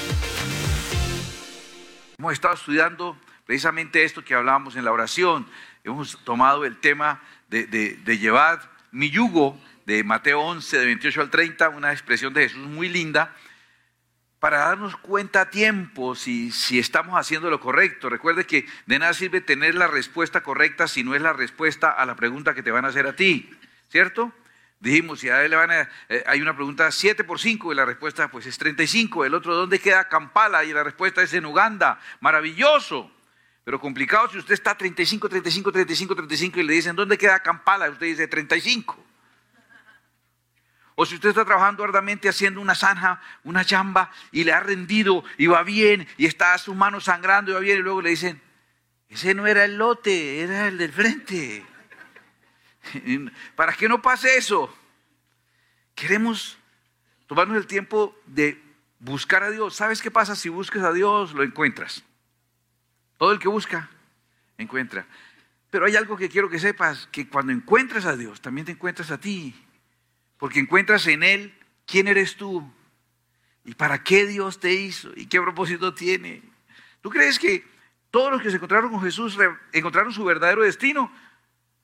Hemos estado estudiando precisamente esto que hablábamos en la oración. Hemos tomado el tema de, de, de llevad mi yugo de Mateo once, de veintiocho al treinta, una expresión de Jesús muy linda, para darnos cuenta a tiempo si, si estamos haciendo lo correcto. Recuerde que de nada sirve tener la respuesta correcta si no es la respuesta a la pregunta que te van a hacer a ti, ¿cierto? Dijimos, si a él le van a, eh, hay una pregunta siete por cinco y la respuesta pues es treinta y cinco. El otro, ¿dónde queda Kampala? Y la respuesta es en Uganda. Maravilloso. Pero complicado si usted está treinta y cinco, treinta y cinco, treinta y cinco, treinta y cinco y le dicen, ¿dónde queda Kampala? Y usted dice treinta y cinco. O si usted está trabajando arduamente haciendo una zanja, una chamba y le ha rendido y va bien y está su mano sangrando y va bien y luego le dicen, ese no era el lote, era el del frente. Para que no pase eso, queremos tomarnos el tiempo de buscar a Dios. ¿Sabes qué pasa? Si buscas a Dios, lo encuentras. Todo el que busca, encuentra. Pero hay algo que quiero que sepas, que cuando encuentras a Dios, también te encuentras a ti. Porque encuentras en Él quién eres tú y para qué Dios te hizo y qué propósito tiene. ¿Tú crees que todos los que se encontraron con Jesús encontraron su verdadero destino?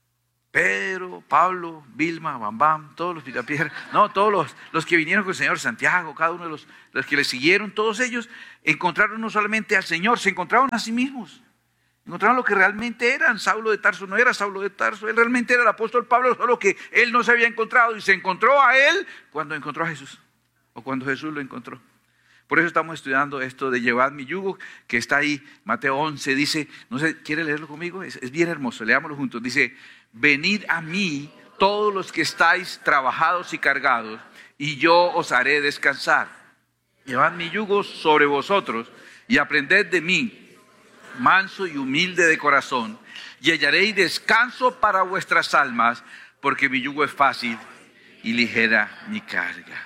Pedro, Pablo, Vilma, Bam Bam, todos los picapiedras, no, todos los, los que vinieron con el Señor, Santiago, cada uno de los, los que le siguieron, todos ellos encontraron no solamente al Señor, se encontraron a sí mismos. Encontraron lo que realmente eran. Saulo de Tarso no era Saulo de Tarso, él realmente era el apóstol Pablo, solo que él no se había encontrado y se encontró a él cuando encontró a Jesús, o cuando Jesús lo encontró. Por eso estamos estudiando esto de llevad mi yugo, que está ahí, Mateo once, dice, no sé, ¿quiere leerlo conmigo? Es, es bien hermoso, leámoslo juntos. Dice, venid a mí todos los que estáis trabajados y cargados, y yo os haré descansar. Llevad mi yugo sobre vosotros y aprended de mí, manso y humilde de corazón, y hallaréis descanso para vuestras almas, porque mi yugo es fácil y ligera mi carga.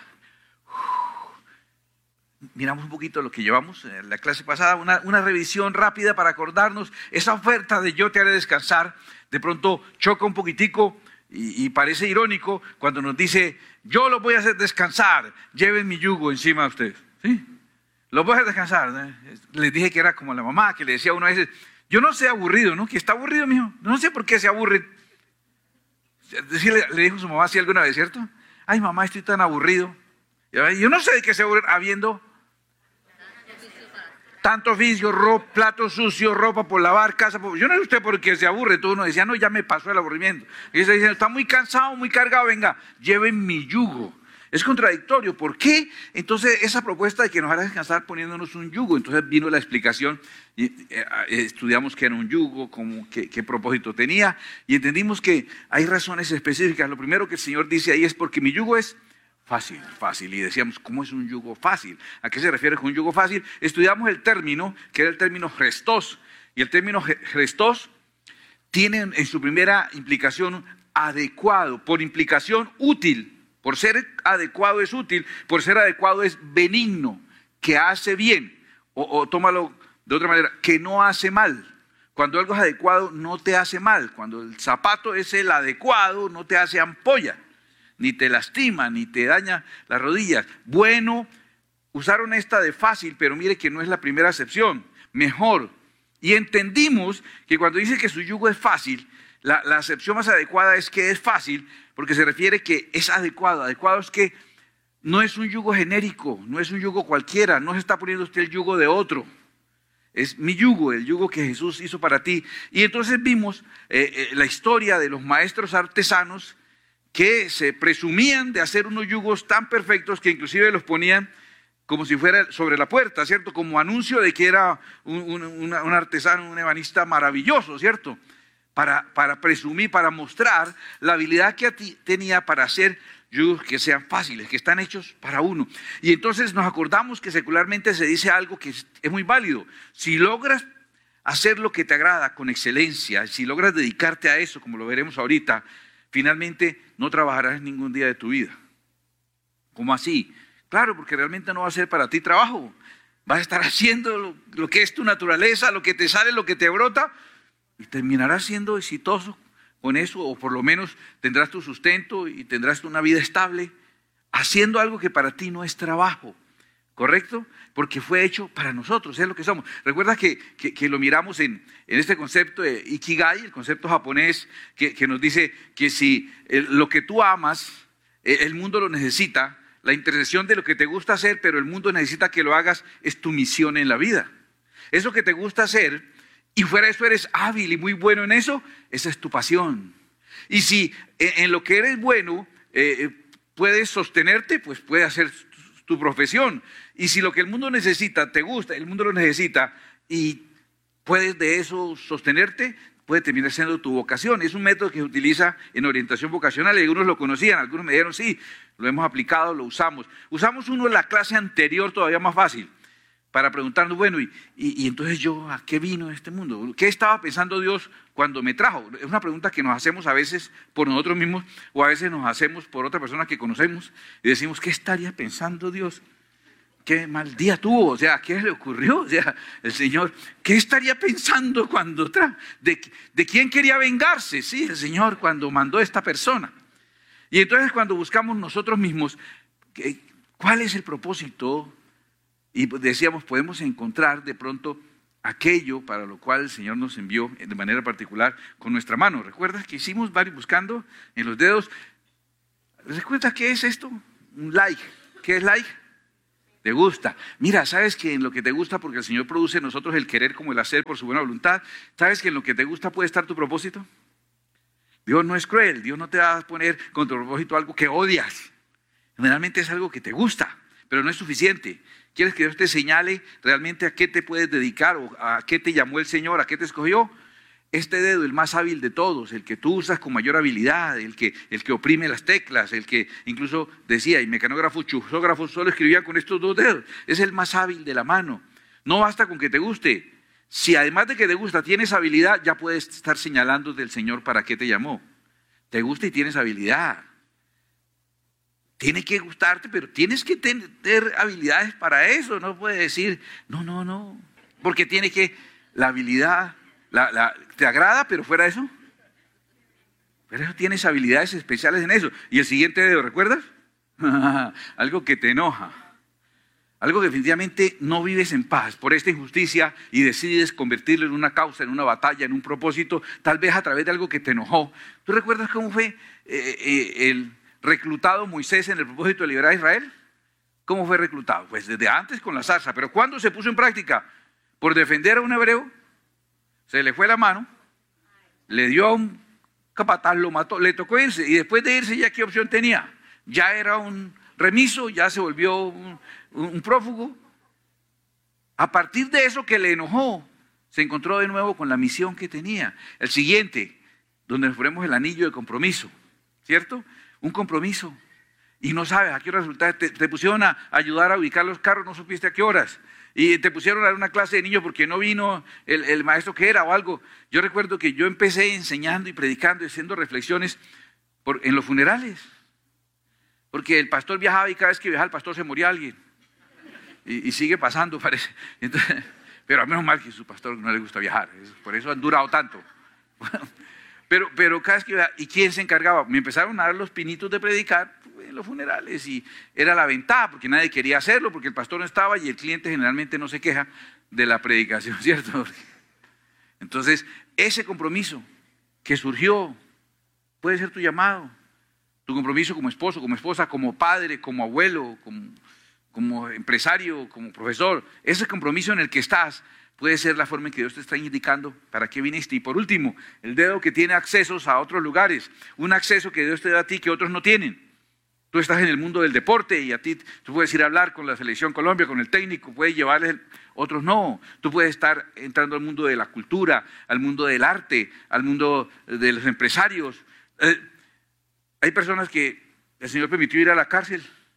Miramos un poquito lo que llevamos en la clase pasada, una, una revisión rápida para acordarnos. Esa oferta de yo te haré descansar, de pronto choca un poquitico y, y parece irónico cuando nos dice, yo los voy a hacer descansar, lleven mi yugo encima de ustedes, ¿sí? Los voy a hacer descansar, ¿no? Les dije que era como la mamá que le decía a uno a veces, yo no sé aburrido, ¿no? Que está aburrido, mijo, no sé por qué se aburre. Le, le dijo su mamá así alguna vez, ¿cierto? Ay, mamá, estoy tan aburrido. Yo no sé de qué se aburre habiendo tanto oficio, ropa, platos sucios, ropa por lavar, casa por... Yo no sé usted por qué se aburre. Todo uno decía, no, ya me pasó el aburrimiento. Y ellos dicen, está muy cansado, muy cargado, venga, lleven mi yugo. Es contradictorio. ¿Por qué? Entonces, esa propuesta de que nos hará descansar poniéndonos un yugo. Entonces vino la explicación, y, eh, estudiamos qué era un yugo, cómo, qué, qué propósito tenía, y entendimos que hay razones específicas. Lo primero que el Señor dice ahí es porque mi yugo es fácil, fácil. Y decíamos, ¿cómo es un yugo fácil? ¿A qué se refiere con un yugo fácil? Estudiamos el término, que era el término Christos. Y el término Christos tiene en su primera implicación adecuado, por implicación útil. Por ser adecuado es útil, por ser adecuado es benigno, que hace bien. O, o tómalo de otra manera, que no hace mal. Cuando algo es adecuado, no te hace mal. Cuando el zapato es el adecuado, no te hace ampolla, ni te lastima, ni te daña las rodillas. Bueno, usaron esta de fácil, pero mire que no es la primera acepción. Mejor. Y entendimos que cuando dice que su yugo es fácil, la, la acepción más adecuada es que es fácil, porque se refiere que es adecuado. Adecuado es que no es un yugo genérico, no es un yugo cualquiera, no se está poniendo usted el yugo de otro. Es mi yugo, el yugo que Jesús hizo para ti. Y entonces vimos eh, eh, la historia de los maestros artesanos que se presumían de hacer unos yugos tan perfectos que inclusive los ponían como si fuera sobre la puerta, ¿cierto? Como anuncio de que era un, un, un, un artesano, un ebanista maravilloso, ¿cierto? Para, para presumir, para mostrar la habilidad que tenía para hacer yugos que sean fáciles, que están hechos para uno. Y entonces nos acordamos que secularmente se dice algo que es, es muy válido. Si logras hacer lo que te agrada con excelencia, si logras dedicarte a eso, como lo veremos ahorita, finalmente no trabajarás ningún día de tu vida. ¿Cómo así? Claro, porque realmente no va a ser para ti trabajo. Vas a estar haciendo lo, lo que es tu naturaleza, lo que te sale, lo que te brota, y terminarás siendo exitoso con eso, o por lo menos tendrás tu sustento y tendrás una vida estable, haciendo algo que para ti no es trabajo, ¿correcto? Porque fue hecho para nosotros, es lo que somos. Recuerda que, que, que lo miramos en, en este concepto de Ikigai, el concepto japonés, que, que nos dice que si el, lo que tú amas, el mundo lo necesita, la intersección de lo que te gusta hacer, pero el mundo necesita que lo hagas, es tu misión en la vida. Eso que te gusta hacer, y fuera de eso eres hábil y muy bueno en eso, esa es tu pasión. Y si en, en lo que eres bueno eh, puedes sostenerte, pues puedes hacer tu, tu profesión. Y si lo que el mundo necesita te gusta, el mundo lo necesita, y puedes de eso sostenerte, puede terminar siendo tu vocación. Es un método que se utiliza en orientación vocacional, y algunos lo conocían, algunos me dijeron, sí, lo hemos aplicado, lo usamos. Usamos uno en la clase anterior, todavía más fácil, para preguntarnos, bueno, y, y, y entonces yo, ¿a qué vino este mundo? ¿Qué estaba pensando Dios cuando me trajo? Es una pregunta que nos hacemos a veces por nosotros mismos, o a veces nos hacemos por otra persona que conocemos, y decimos, ¿qué estaría pensando Dios? ¿Qué mal día tuvo? O sea, ¿qué le ocurrió? O sea, el Señor, ¿qué estaría pensando cuando trajo? ¿De, de quién quería vengarse? Sí, el Señor cuando mandó a esta persona. Y entonces cuando buscamos nosotros mismos, ¿cuál es el propósito? Y decíamos, podemos encontrar de pronto aquello para lo cual el Señor nos envió de manera particular con nuestra mano. ¿Recuerdas que hicimos varios buscando en los dedos? ¿Recuerdas qué es esto? Un like. ¿Qué es like? Te gusta. Mira, ¿sabes que en lo que te gusta, porque el Señor produce en nosotros el querer como el hacer por su buena voluntad? ¿Sabes que en lo que te gusta puede estar tu propósito? Dios no es cruel. Dios no te va a poner con tu propósito algo que odias. Generalmente es algo que te gusta, pero no es suficiente. ¿Quieres que Dios te señale realmente a qué te puedes dedicar o a qué te llamó el Señor, a qué te escogió? Este dedo, el más hábil de todos, el que tú usas con mayor habilidad, el que, el que oprime las teclas, el que incluso decía, y mecanógrafos, chuzógrafos solo escribían con estos dos dedos, es el más hábil de la mano. No basta con que te guste. Si además de que te gusta tienes habilidad, ya puedes estar señalando del Señor para qué te llamó. Te gusta y tienes habilidad. Tiene que gustarte, pero tienes que tener habilidades para eso. No puedes decir, no, no, no. Porque tiene que, la habilidad, la, la, ¿te agrada, pero fuera de eso? Pero eso tienes habilidades especiales en eso. Y el siguiente dedo, ¿recuerdas? Algo que te enoja. Algo que definitivamente no vives en paz por esta injusticia y decides convertirlo en una causa, en una batalla, en un propósito, tal vez a través de algo que te enojó. ¿Tú recuerdas cómo fue eh, eh, el reclutado Moisés en el propósito de liberar a Israel? ¿Cómo fue reclutado? Pues desde antes con la zarza, pero ¿cuándo se puso en práctica? Por defender a un hebreo, se le fue la mano, le dio a un capataz, lo mató, le tocó irse, y después de irse ya ¿qué opción tenía? Ya era un remiso, ya se volvió un, un prófugo. A partir de eso que le enojó, se encontró de nuevo con la misión que tenía. El siguiente, donde nos ponemos el anillo de compromiso, ¿cierto? Un compromiso. Y no sabes a qué hora resulta. Te, te pusieron a ayudar a ubicar los carros, no supiste a qué horas. Y te pusieron a dar una clase de niños porque no vino el, el maestro que era o algo. Yo recuerdo que yo empecé enseñando y predicando y haciendo reflexiones por, en los funerales. Porque el pastor viajaba y cada vez que viajaba el pastor se moría alguien. Y, y sigue pasando, parece. Entonces, pero a menos mal que su pastor no le gusta viajar. Por eso han durado tanto. Pero, pero cada vez que iba, ¿y quién se encargaba? Me empezaron a dar los pinitos de predicar en los funerales y era la ventaja porque nadie quería hacerlo porque el pastor no estaba y el cliente generalmente no se queja de la predicación, ¿cierto? Entonces, ese compromiso que surgió puede ser tu llamado, tu compromiso como esposo, como esposa, como padre, como abuelo, como, como empresario, como profesor. Ese compromiso en el que estás puede ser la forma en que Dios te está indicando para qué viniste. Y por último, el dedo que tiene accesos a otros lugares, un acceso que Dios te da a ti que otros no tienen. Tú estás en el mundo del deporte y a ti tú puedes ir a hablar con la selección Colombia, con el técnico, puedes llevarles, el, otros no. Tú puedes estar entrando al mundo de la cultura, al mundo del arte, al mundo de los empresarios. Eh, hay personas que el Señor permitió ir a la cárcel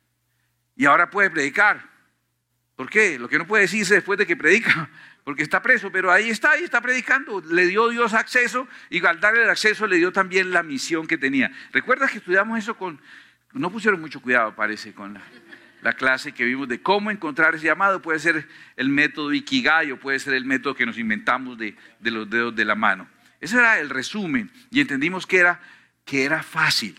y ahora puede predicar. ¿Por qué? Lo que no puede decirse después de que predica, porque está preso, pero ahí está, ahí está predicando. Le dio Dios acceso y al darle el acceso le dio también la misión que tenía. ¿Recuerdas que estudiamos eso con... No pusieron mucho cuidado, parece, con la, la clase que vimos de cómo encontrar ese llamado? Puede ser el método Ikigai o puede ser el método que nos inventamos de, de los dedos de la mano. Ese era el resumen y entendimos que era, que era fácil.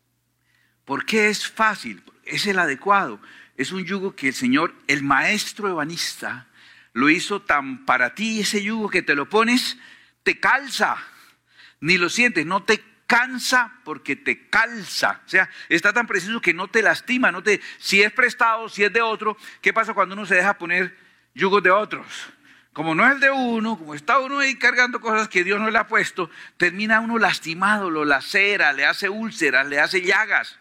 ¿Por qué es fácil? Es el adecuado. Es un yugo que el Señor, el maestro ebanista, lo hizo tan para ti, ese yugo que te lo pones, te calza, ni lo sientes, no te cansa porque te calza. O sea, está tan preciso que no te lastima, no te, si es prestado, si es de otro. ¿Qué pasa cuando uno se deja poner yugos de otros? Como no es el de uno, como está uno ahí cargando cosas que Dios no le ha puesto, termina uno lastimado, lo lacera, le hace úlceras, le hace llagas.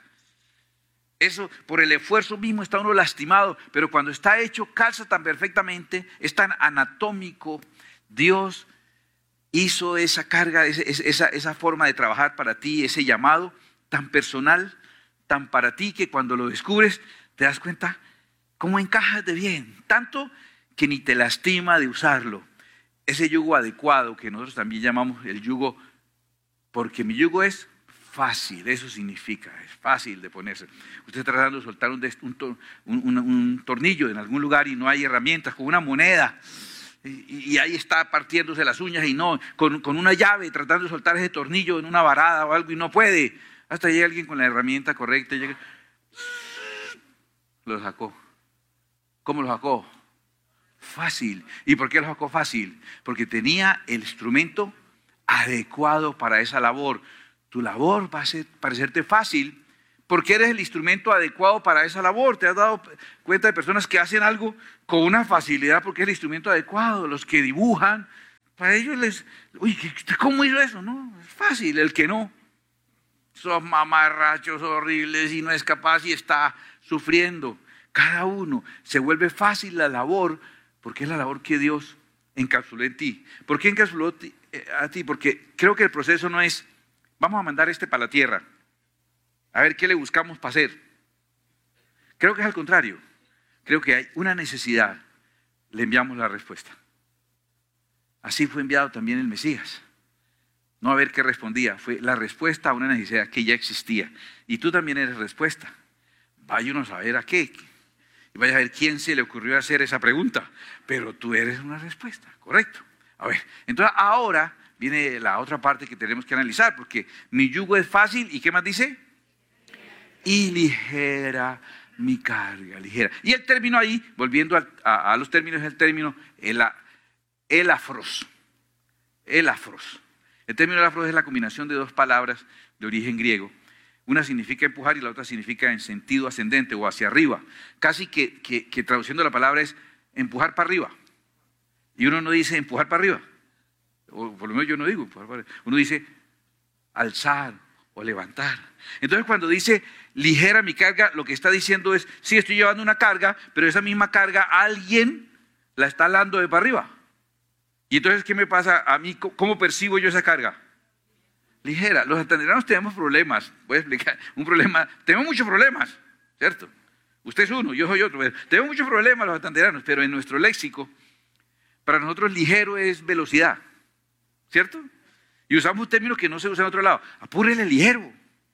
Eso, por el esfuerzo mismo está uno lastimado, pero cuando está hecho, calza tan perfectamente, es tan anatómico. Dios hizo esa carga, esa, esa forma de trabajar para ti, ese llamado tan personal, tan para ti, que cuando lo descubres te das cuenta cómo encajas de bien, tanto que ni te lastima de usarlo. Ese yugo adecuado que nosotros también llamamos el yugo, porque mi yugo es fácil, eso significa, es fácil de ponerse. Usted está tratando de soltar un, un, un, un tornillo en algún lugar y no hay herramientas, con una moneda, y, y ahí está partiéndose las uñas y no, con, con una llave tratando de soltar ese tornillo en una varada o algo y no puede. Hasta llega alguien con la herramienta correcta y llega, lo sacó. ¿Cómo lo sacó? fácil. ¿Y por qué lo sacó fácil? Porque tenía el instrumento adecuado para esa labor. Tu labor va a ser, parecerte fácil porque eres el instrumento adecuado para esa labor. ¿Te has dado cuenta de personas que hacen algo con una facilidad porque es el instrumento adecuado? Los que dibujan, para ellos les... Uy, ¿cómo hizo eso? No, es fácil. El que no, son mamarrachos horribles y no es capaz y está sufriendo. Cada uno se vuelve fácil la labor porque es la labor que Dios encapsuló en ti. ¿Por qué encapsuló a ti? Porque creo que el proceso no es, vamos a mandar este para la tierra, a ver qué le buscamos para hacer. Creo que es al contrario. Creo que hay una necesidad, le enviamos la respuesta. Así fue enviado también el Mesías. No a ver qué respondía, fue la respuesta a una necesidad que ya existía. Y tú también eres respuesta. Vaya uno a saber a qué. Y vaya a ver quién se le ocurrió hacer esa pregunta. Pero tú eres una respuesta, correcto. A ver, entonces ahora viene la otra parte que tenemos que analizar, porque mi yugo es fácil, ¿y qué más dice? Y ligera mi carga, ligera. Y el término ahí, volviendo a, a, a los términos, es el término el, elafros. Elafros. El término elafros es la combinación de dos palabras de origen griego. Una significa empujar y la otra significa en sentido ascendente o hacia arriba. Casi que, que, que traduciendo la palabra es empujar para arriba. Y uno no dice empujar para arriba. O por lo menos yo no digo empujar para arriba. Uno dice alzar o levantar. Entonces cuando dice ligera mi carga, lo que está diciendo es, sí, estoy llevando una carga, pero esa misma carga alguien la está alando de para arriba. Y entonces, ¿qué me pasa a mí? ¿Cómo percibo yo esa carga? Ligera. Los santanderianos tenemos problemas. Voy a explicar. Un problema. Tenemos muchos problemas, ¿cierto? Usted es uno, yo soy otro. Tenemos muchos problemas los santanderianos, pero en nuestro léxico, para nosotros ligero es velocidad, ¿cierto? Y usamos un término que no se usa en otro lado. Apúrele ligero.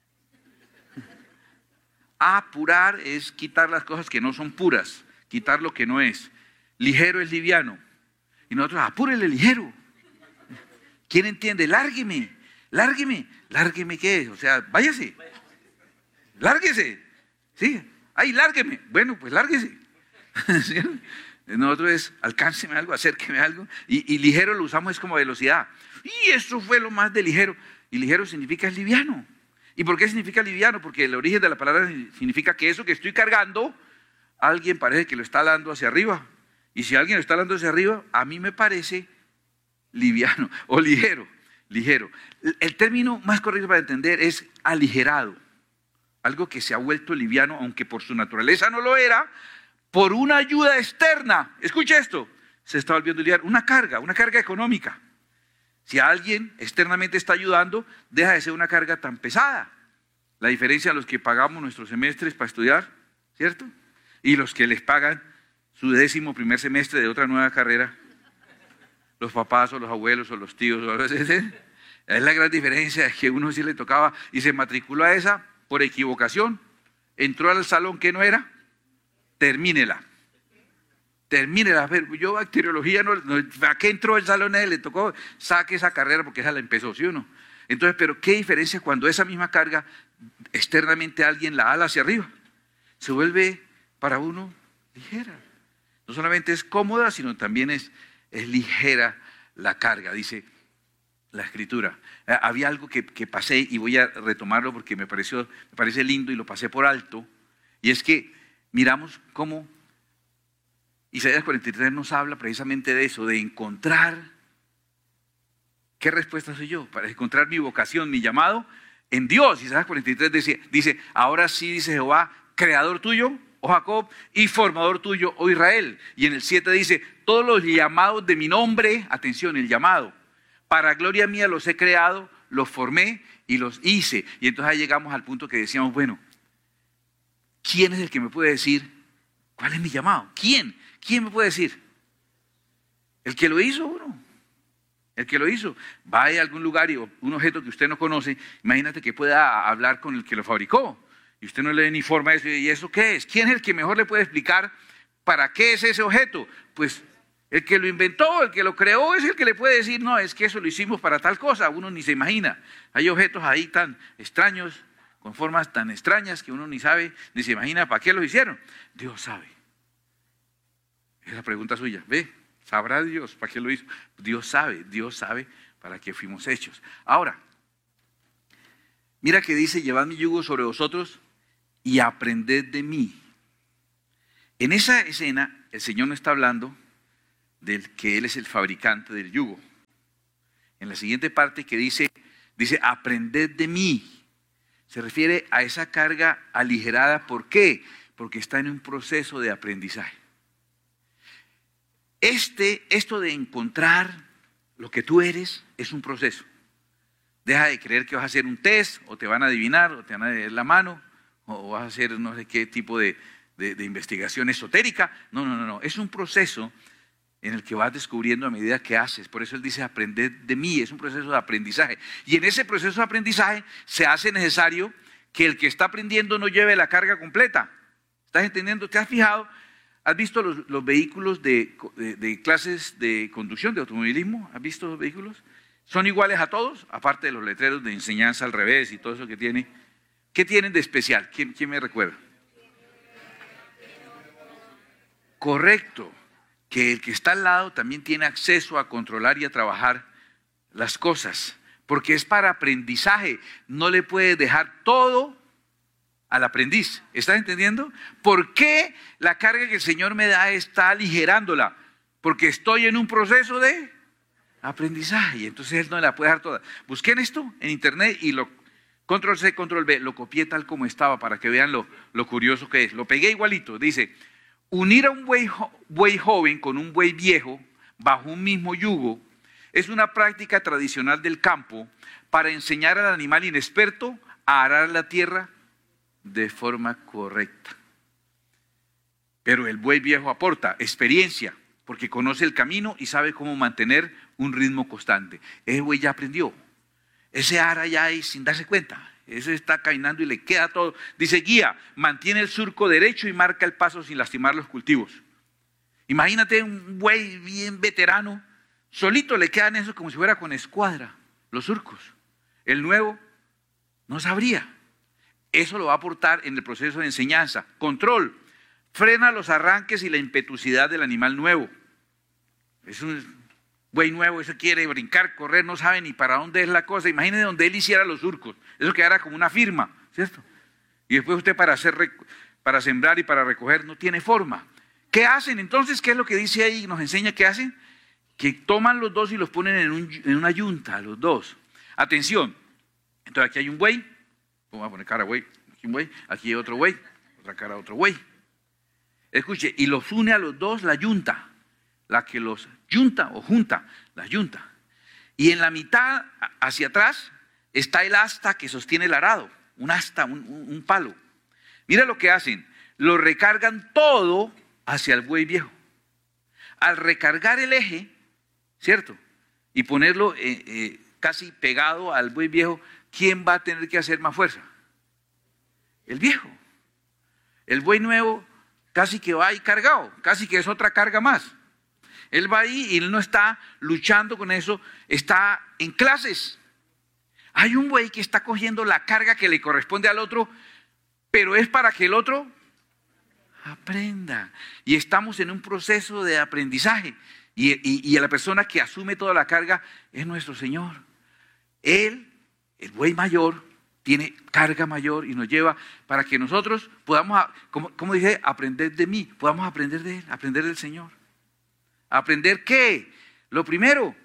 Apurar es quitar las cosas que no son puras, quitar lo que no es. Ligero es liviano. Y nosotros, apúrele ligero. ¿Quién entiende? Lárgueme, lárgueme. ¿Lárgueme qué es? O sea, váyase. Lárguese. ¿Sí? Ay, lárgueme. Bueno, pues lárguese. ¿Sí? Nosotros es, alcánceme algo, acérqueme algo. Y, y ligero lo usamos es como velocidad. Y eso fue lo más de ligero. Y ligero significa es liviano. ¿Y por qué significa liviano? Porque el origen de la palabra significa que eso que estoy cargando, alguien parece que lo está dando hacia arriba. Y si alguien lo está dando hacia arriba, a mí me parece liviano o ligero, ligero. El término más correcto para entender es aligerado. Algo que se ha vuelto liviano, aunque por su naturaleza no lo era, por una ayuda externa. Escuche esto, se está volviendo liviano. Una carga, una carga económica. Si alguien externamente está ayudando, deja de ser una carga tan pesada. La diferencia a los que pagamos nuestros semestres para estudiar, ¿cierto? Y los que les pagan su décimo primer semestre de otra nueva carrera, los papás o los abuelos o los tíos, o es la gran diferencia, es que uno sí le tocaba y se matriculó a esa por equivocación, entró al salón que no era, termínela, termínela, yo bacteriología, no, no, ¿a qué entró el salón a él? Le tocó, saque esa carrera porque esa la empezó, ¿sí o no? Entonces, pero ¿qué diferencia cuando esa misma carga externamente alguien la ala hacia arriba? Se vuelve para uno ligera. No solamente es cómoda, sino también es, es ligera la carga, dice la Escritura. Eh, había algo que, que pasé y voy a retomarlo porque me, pareció, me parece lindo y lo pasé por alto. Y es que miramos cómo Isaías cuarenta y tres nos habla precisamente de eso, de encontrar, ¿qué respuesta soy yo? Para encontrar mi vocación, mi llamado en Dios. Isaías cuarenta y tres dice, dice ahora sí, dice Jehová, creador tuyo, oh Jacob, y formador tuyo, oh Israel. Y en el siete dice, todos los llamados de mi nombre, atención, el llamado, para gloria mía los he creado, los formé y los hice. Y entonces ahí llegamos al punto que decíamos, bueno, ¿quién es el que me puede decir cuál es mi llamado? ¿Quién? ¿Quién me puede decir? El que lo hizo, uno. El que lo hizo. Vaya a algún lugar y un objeto que usted no conoce, imagínate que pueda hablar con el que lo fabricó. Y usted no le da ni forma a eso. ¿Y eso qué es? ¿Quién es el que mejor le puede explicar para qué es ese objeto? Pues el que lo inventó, el que lo creó, es el que le puede decir, no, es que eso lo hicimos para tal cosa. Uno ni se imagina. Hay objetos ahí tan extraños, con formas tan extrañas que uno ni sabe, ni se imagina para qué los hicieron. Dios sabe. Es la pregunta suya. Ve, ¿sabrá Dios para qué lo hizo? Dios sabe, Dios sabe para qué fuimos hechos. Ahora, mira que dice, llevad mi yugo sobre vosotros y aprended de mí. En esa escena, el Señor no está hablando del que Él es el fabricante del yugo. En la siguiente parte que dice, dice, aprended de mí. Se refiere a esa carga aligerada. ¿Por qué? Porque está en un proceso de aprendizaje. Este, esto de encontrar lo que tú eres es un proceso. Deja de creer que vas a hacer un test, o te van a adivinar, o te van a dar la mano, o vas a hacer no sé qué tipo de, de, de investigación esotérica. No, no, no, no. Es un proceso en el que vas descubriendo a medida que haces. Por eso Él dice, aprended de mí. Es un proceso de aprendizaje. Y en ese proceso de aprendizaje se hace necesario que el que está aprendiendo no lleve la carga completa. ¿Estás entendiendo? ¿Te has fijado? ¿Has visto los, los vehículos de, de, de clases de conducción, de automovilismo? ¿Has visto los vehículos? ¿Son iguales a todos? Aparte de los letreros de enseñanza al revés y todo eso que tiene. ¿Qué tienen de especial? ¿Quién, quién me recuerda? Correcto. Que el que está al lado también tiene acceso a controlar y a trabajar las cosas. Porque es para aprendizaje. No le puedes dejar todo al aprendiz. ¿Estás entendiendo? ¿Por qué la carga que el Señor me da está aligerándola? Porque estoy en un proceso de aprendizaje y entonces Él no la puede dejar toda. Busqué en esto en internet y lo control C, control V, lo copié tal como estaba para que vean lo, lo curioso que es. Lo pegué igualito. Dice, unir a un buey, buey joven con un buey viejo bajo un mismo yugo es una práctica tradicional del campo para enseñar al animal inexperto a arar la tierra de forma correcta. Pero el buey viejo aporta experiencia, porque conoce el camino y sabe cómo mantener un ritmo constante. Ese buey ya aprendió. Ese ara ya ahí sin darse cuenta. Ese está caminando y le queda todo. Dice, guía, mantiene el surco derecho y marca el paso sin lastimar los cultivos. Imagínate un buey bien veterano, solito le quedan eso como si fuera con escuadra, los surcos. El nuevo no sabría. Eso lo va a aportar en el proceso de enseñanza. Control. Frena los arranques y la impetuosidad del animal nuevo. Es un buey nuevo, eso quiere brincar, correr, no sabe ni para dónde es la cosa. Imagínese donde él hiciera los surcos. Eso quedara como una firma, ¿cierto? Y después usted para, hacer, para sembrar y para recoger no tiene forma. ¿Qué hacen entonces? ¿Qué es lo que dice ahí? Nos enseña qué hacen. Que toman los dos y los ponen en, un, en una yunta, los dos. Atención. Entonces aquí hay un buey. Vamos a poner cara buey. Aquí un buey. Aquí hay otro buey. Otra cara otro buey. Escuche, y los une a los dos la yunta. La que los yunta o junta, la yunta. Y en la mitad, hacia atrás, está el asta que sostiene el arado. Un asta, un, un, un palo. Mira lo que hacen. Lo recargan todo hacia el buey viejo. Al recargar el eje, ¿cierto? Y ponerlo eh, eh, casi pegado al buey viejo, ¿quién va a tener que hacer más fuerza? El viejo. El buey nuevo casi que va ahí cargado, casi que es otra carga más. Él va ahí y él no está luchando con eso, está en clases. Hay un buey que está cogiendo la carga que le corresponde al otro, pero es para que el otro aprenda. Y estamos en un proceso de aprendizaje. Y, y, y la persona que asume toda la carga es nuestro Señor. Él, el buey mayor, tiene carga mayor y nos lleva para que nosotros podamos, como, como dije, aprender de mí, podamos aprender de Él, aprender del Señor. ¿Aprender qué? Lo primero,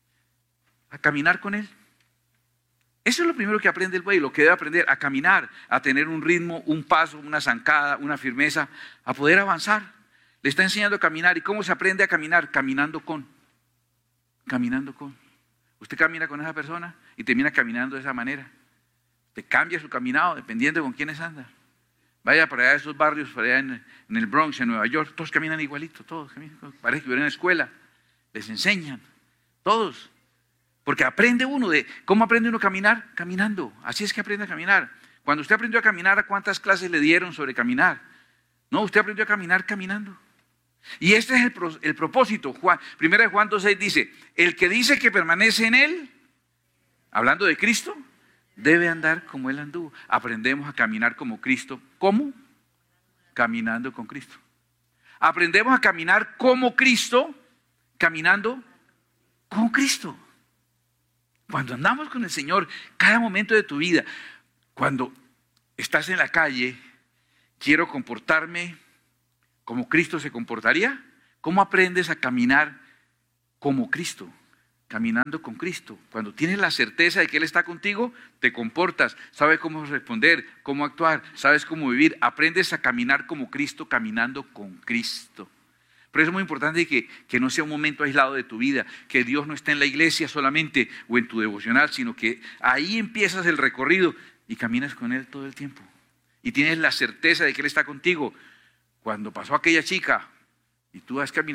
a caminar con Él. Eso es lo primero que aprende el buey, lo que debe aprender, a caminar, a tener un ritmo, un paso, una zancada, una firmeza, a poder avanzar. Le está enseñando a caminar. ¿Y cómo se aprende a caminar? Caminando con. Caminando con. Usted camina con esa persona y termina caminando de esa manera. Te cambia su caminado dependiendo de con quiénes anda. Vaya para allá a esos barrios, para allá en, en el Bronx, en Nueva York, todos caminan igualito, todos caminan, parece que vienen a la escuela, les enseñan, todos. Porque aprende uno de, ¿cómo aprende uno a caminar? Caminando, así es que aprende a caminar. Cuando usted aprendió a caminar, ¿a cuántas clases le dieron sobre caminar? No, usted aprendió a caminar caminando. Y este es el, el propósito. Juan, primera de Juan dos seis dice, el que dice que permanece en Él, hablando de Cristo, debe andar como Él anduvo. Aprendemos a caminar como Cristo. ¿Cómo? Caminando con Cristo. aprendemos a caminar como Cristo, caminando con Cristo. Cuando andamos con el Señor, cada momento de tu vida, cuando estás en la calle, quiero comportarme como Cristo se comportaría. ¿Cómo aprendes a caminar como Cristo? Caminando con Cristo. Cuando tienes la certeza de que Él está contigo, te comportas, sabes cómo responder, cómo actuar, sabes cómo vivir. Aprendes a caminar como Cristo, caminando con Cristo. Por eso es muy importante que, que no sea un momento aislado de tu vida, que Dios no esté en la iglesia solamente o en tu devocional, sino que ahí empiezas el recorrido y caminas con Él todo el tiempo. Y tienes la certeza de que Él está contigo. Cuando pasó aquella chica y tú has caminado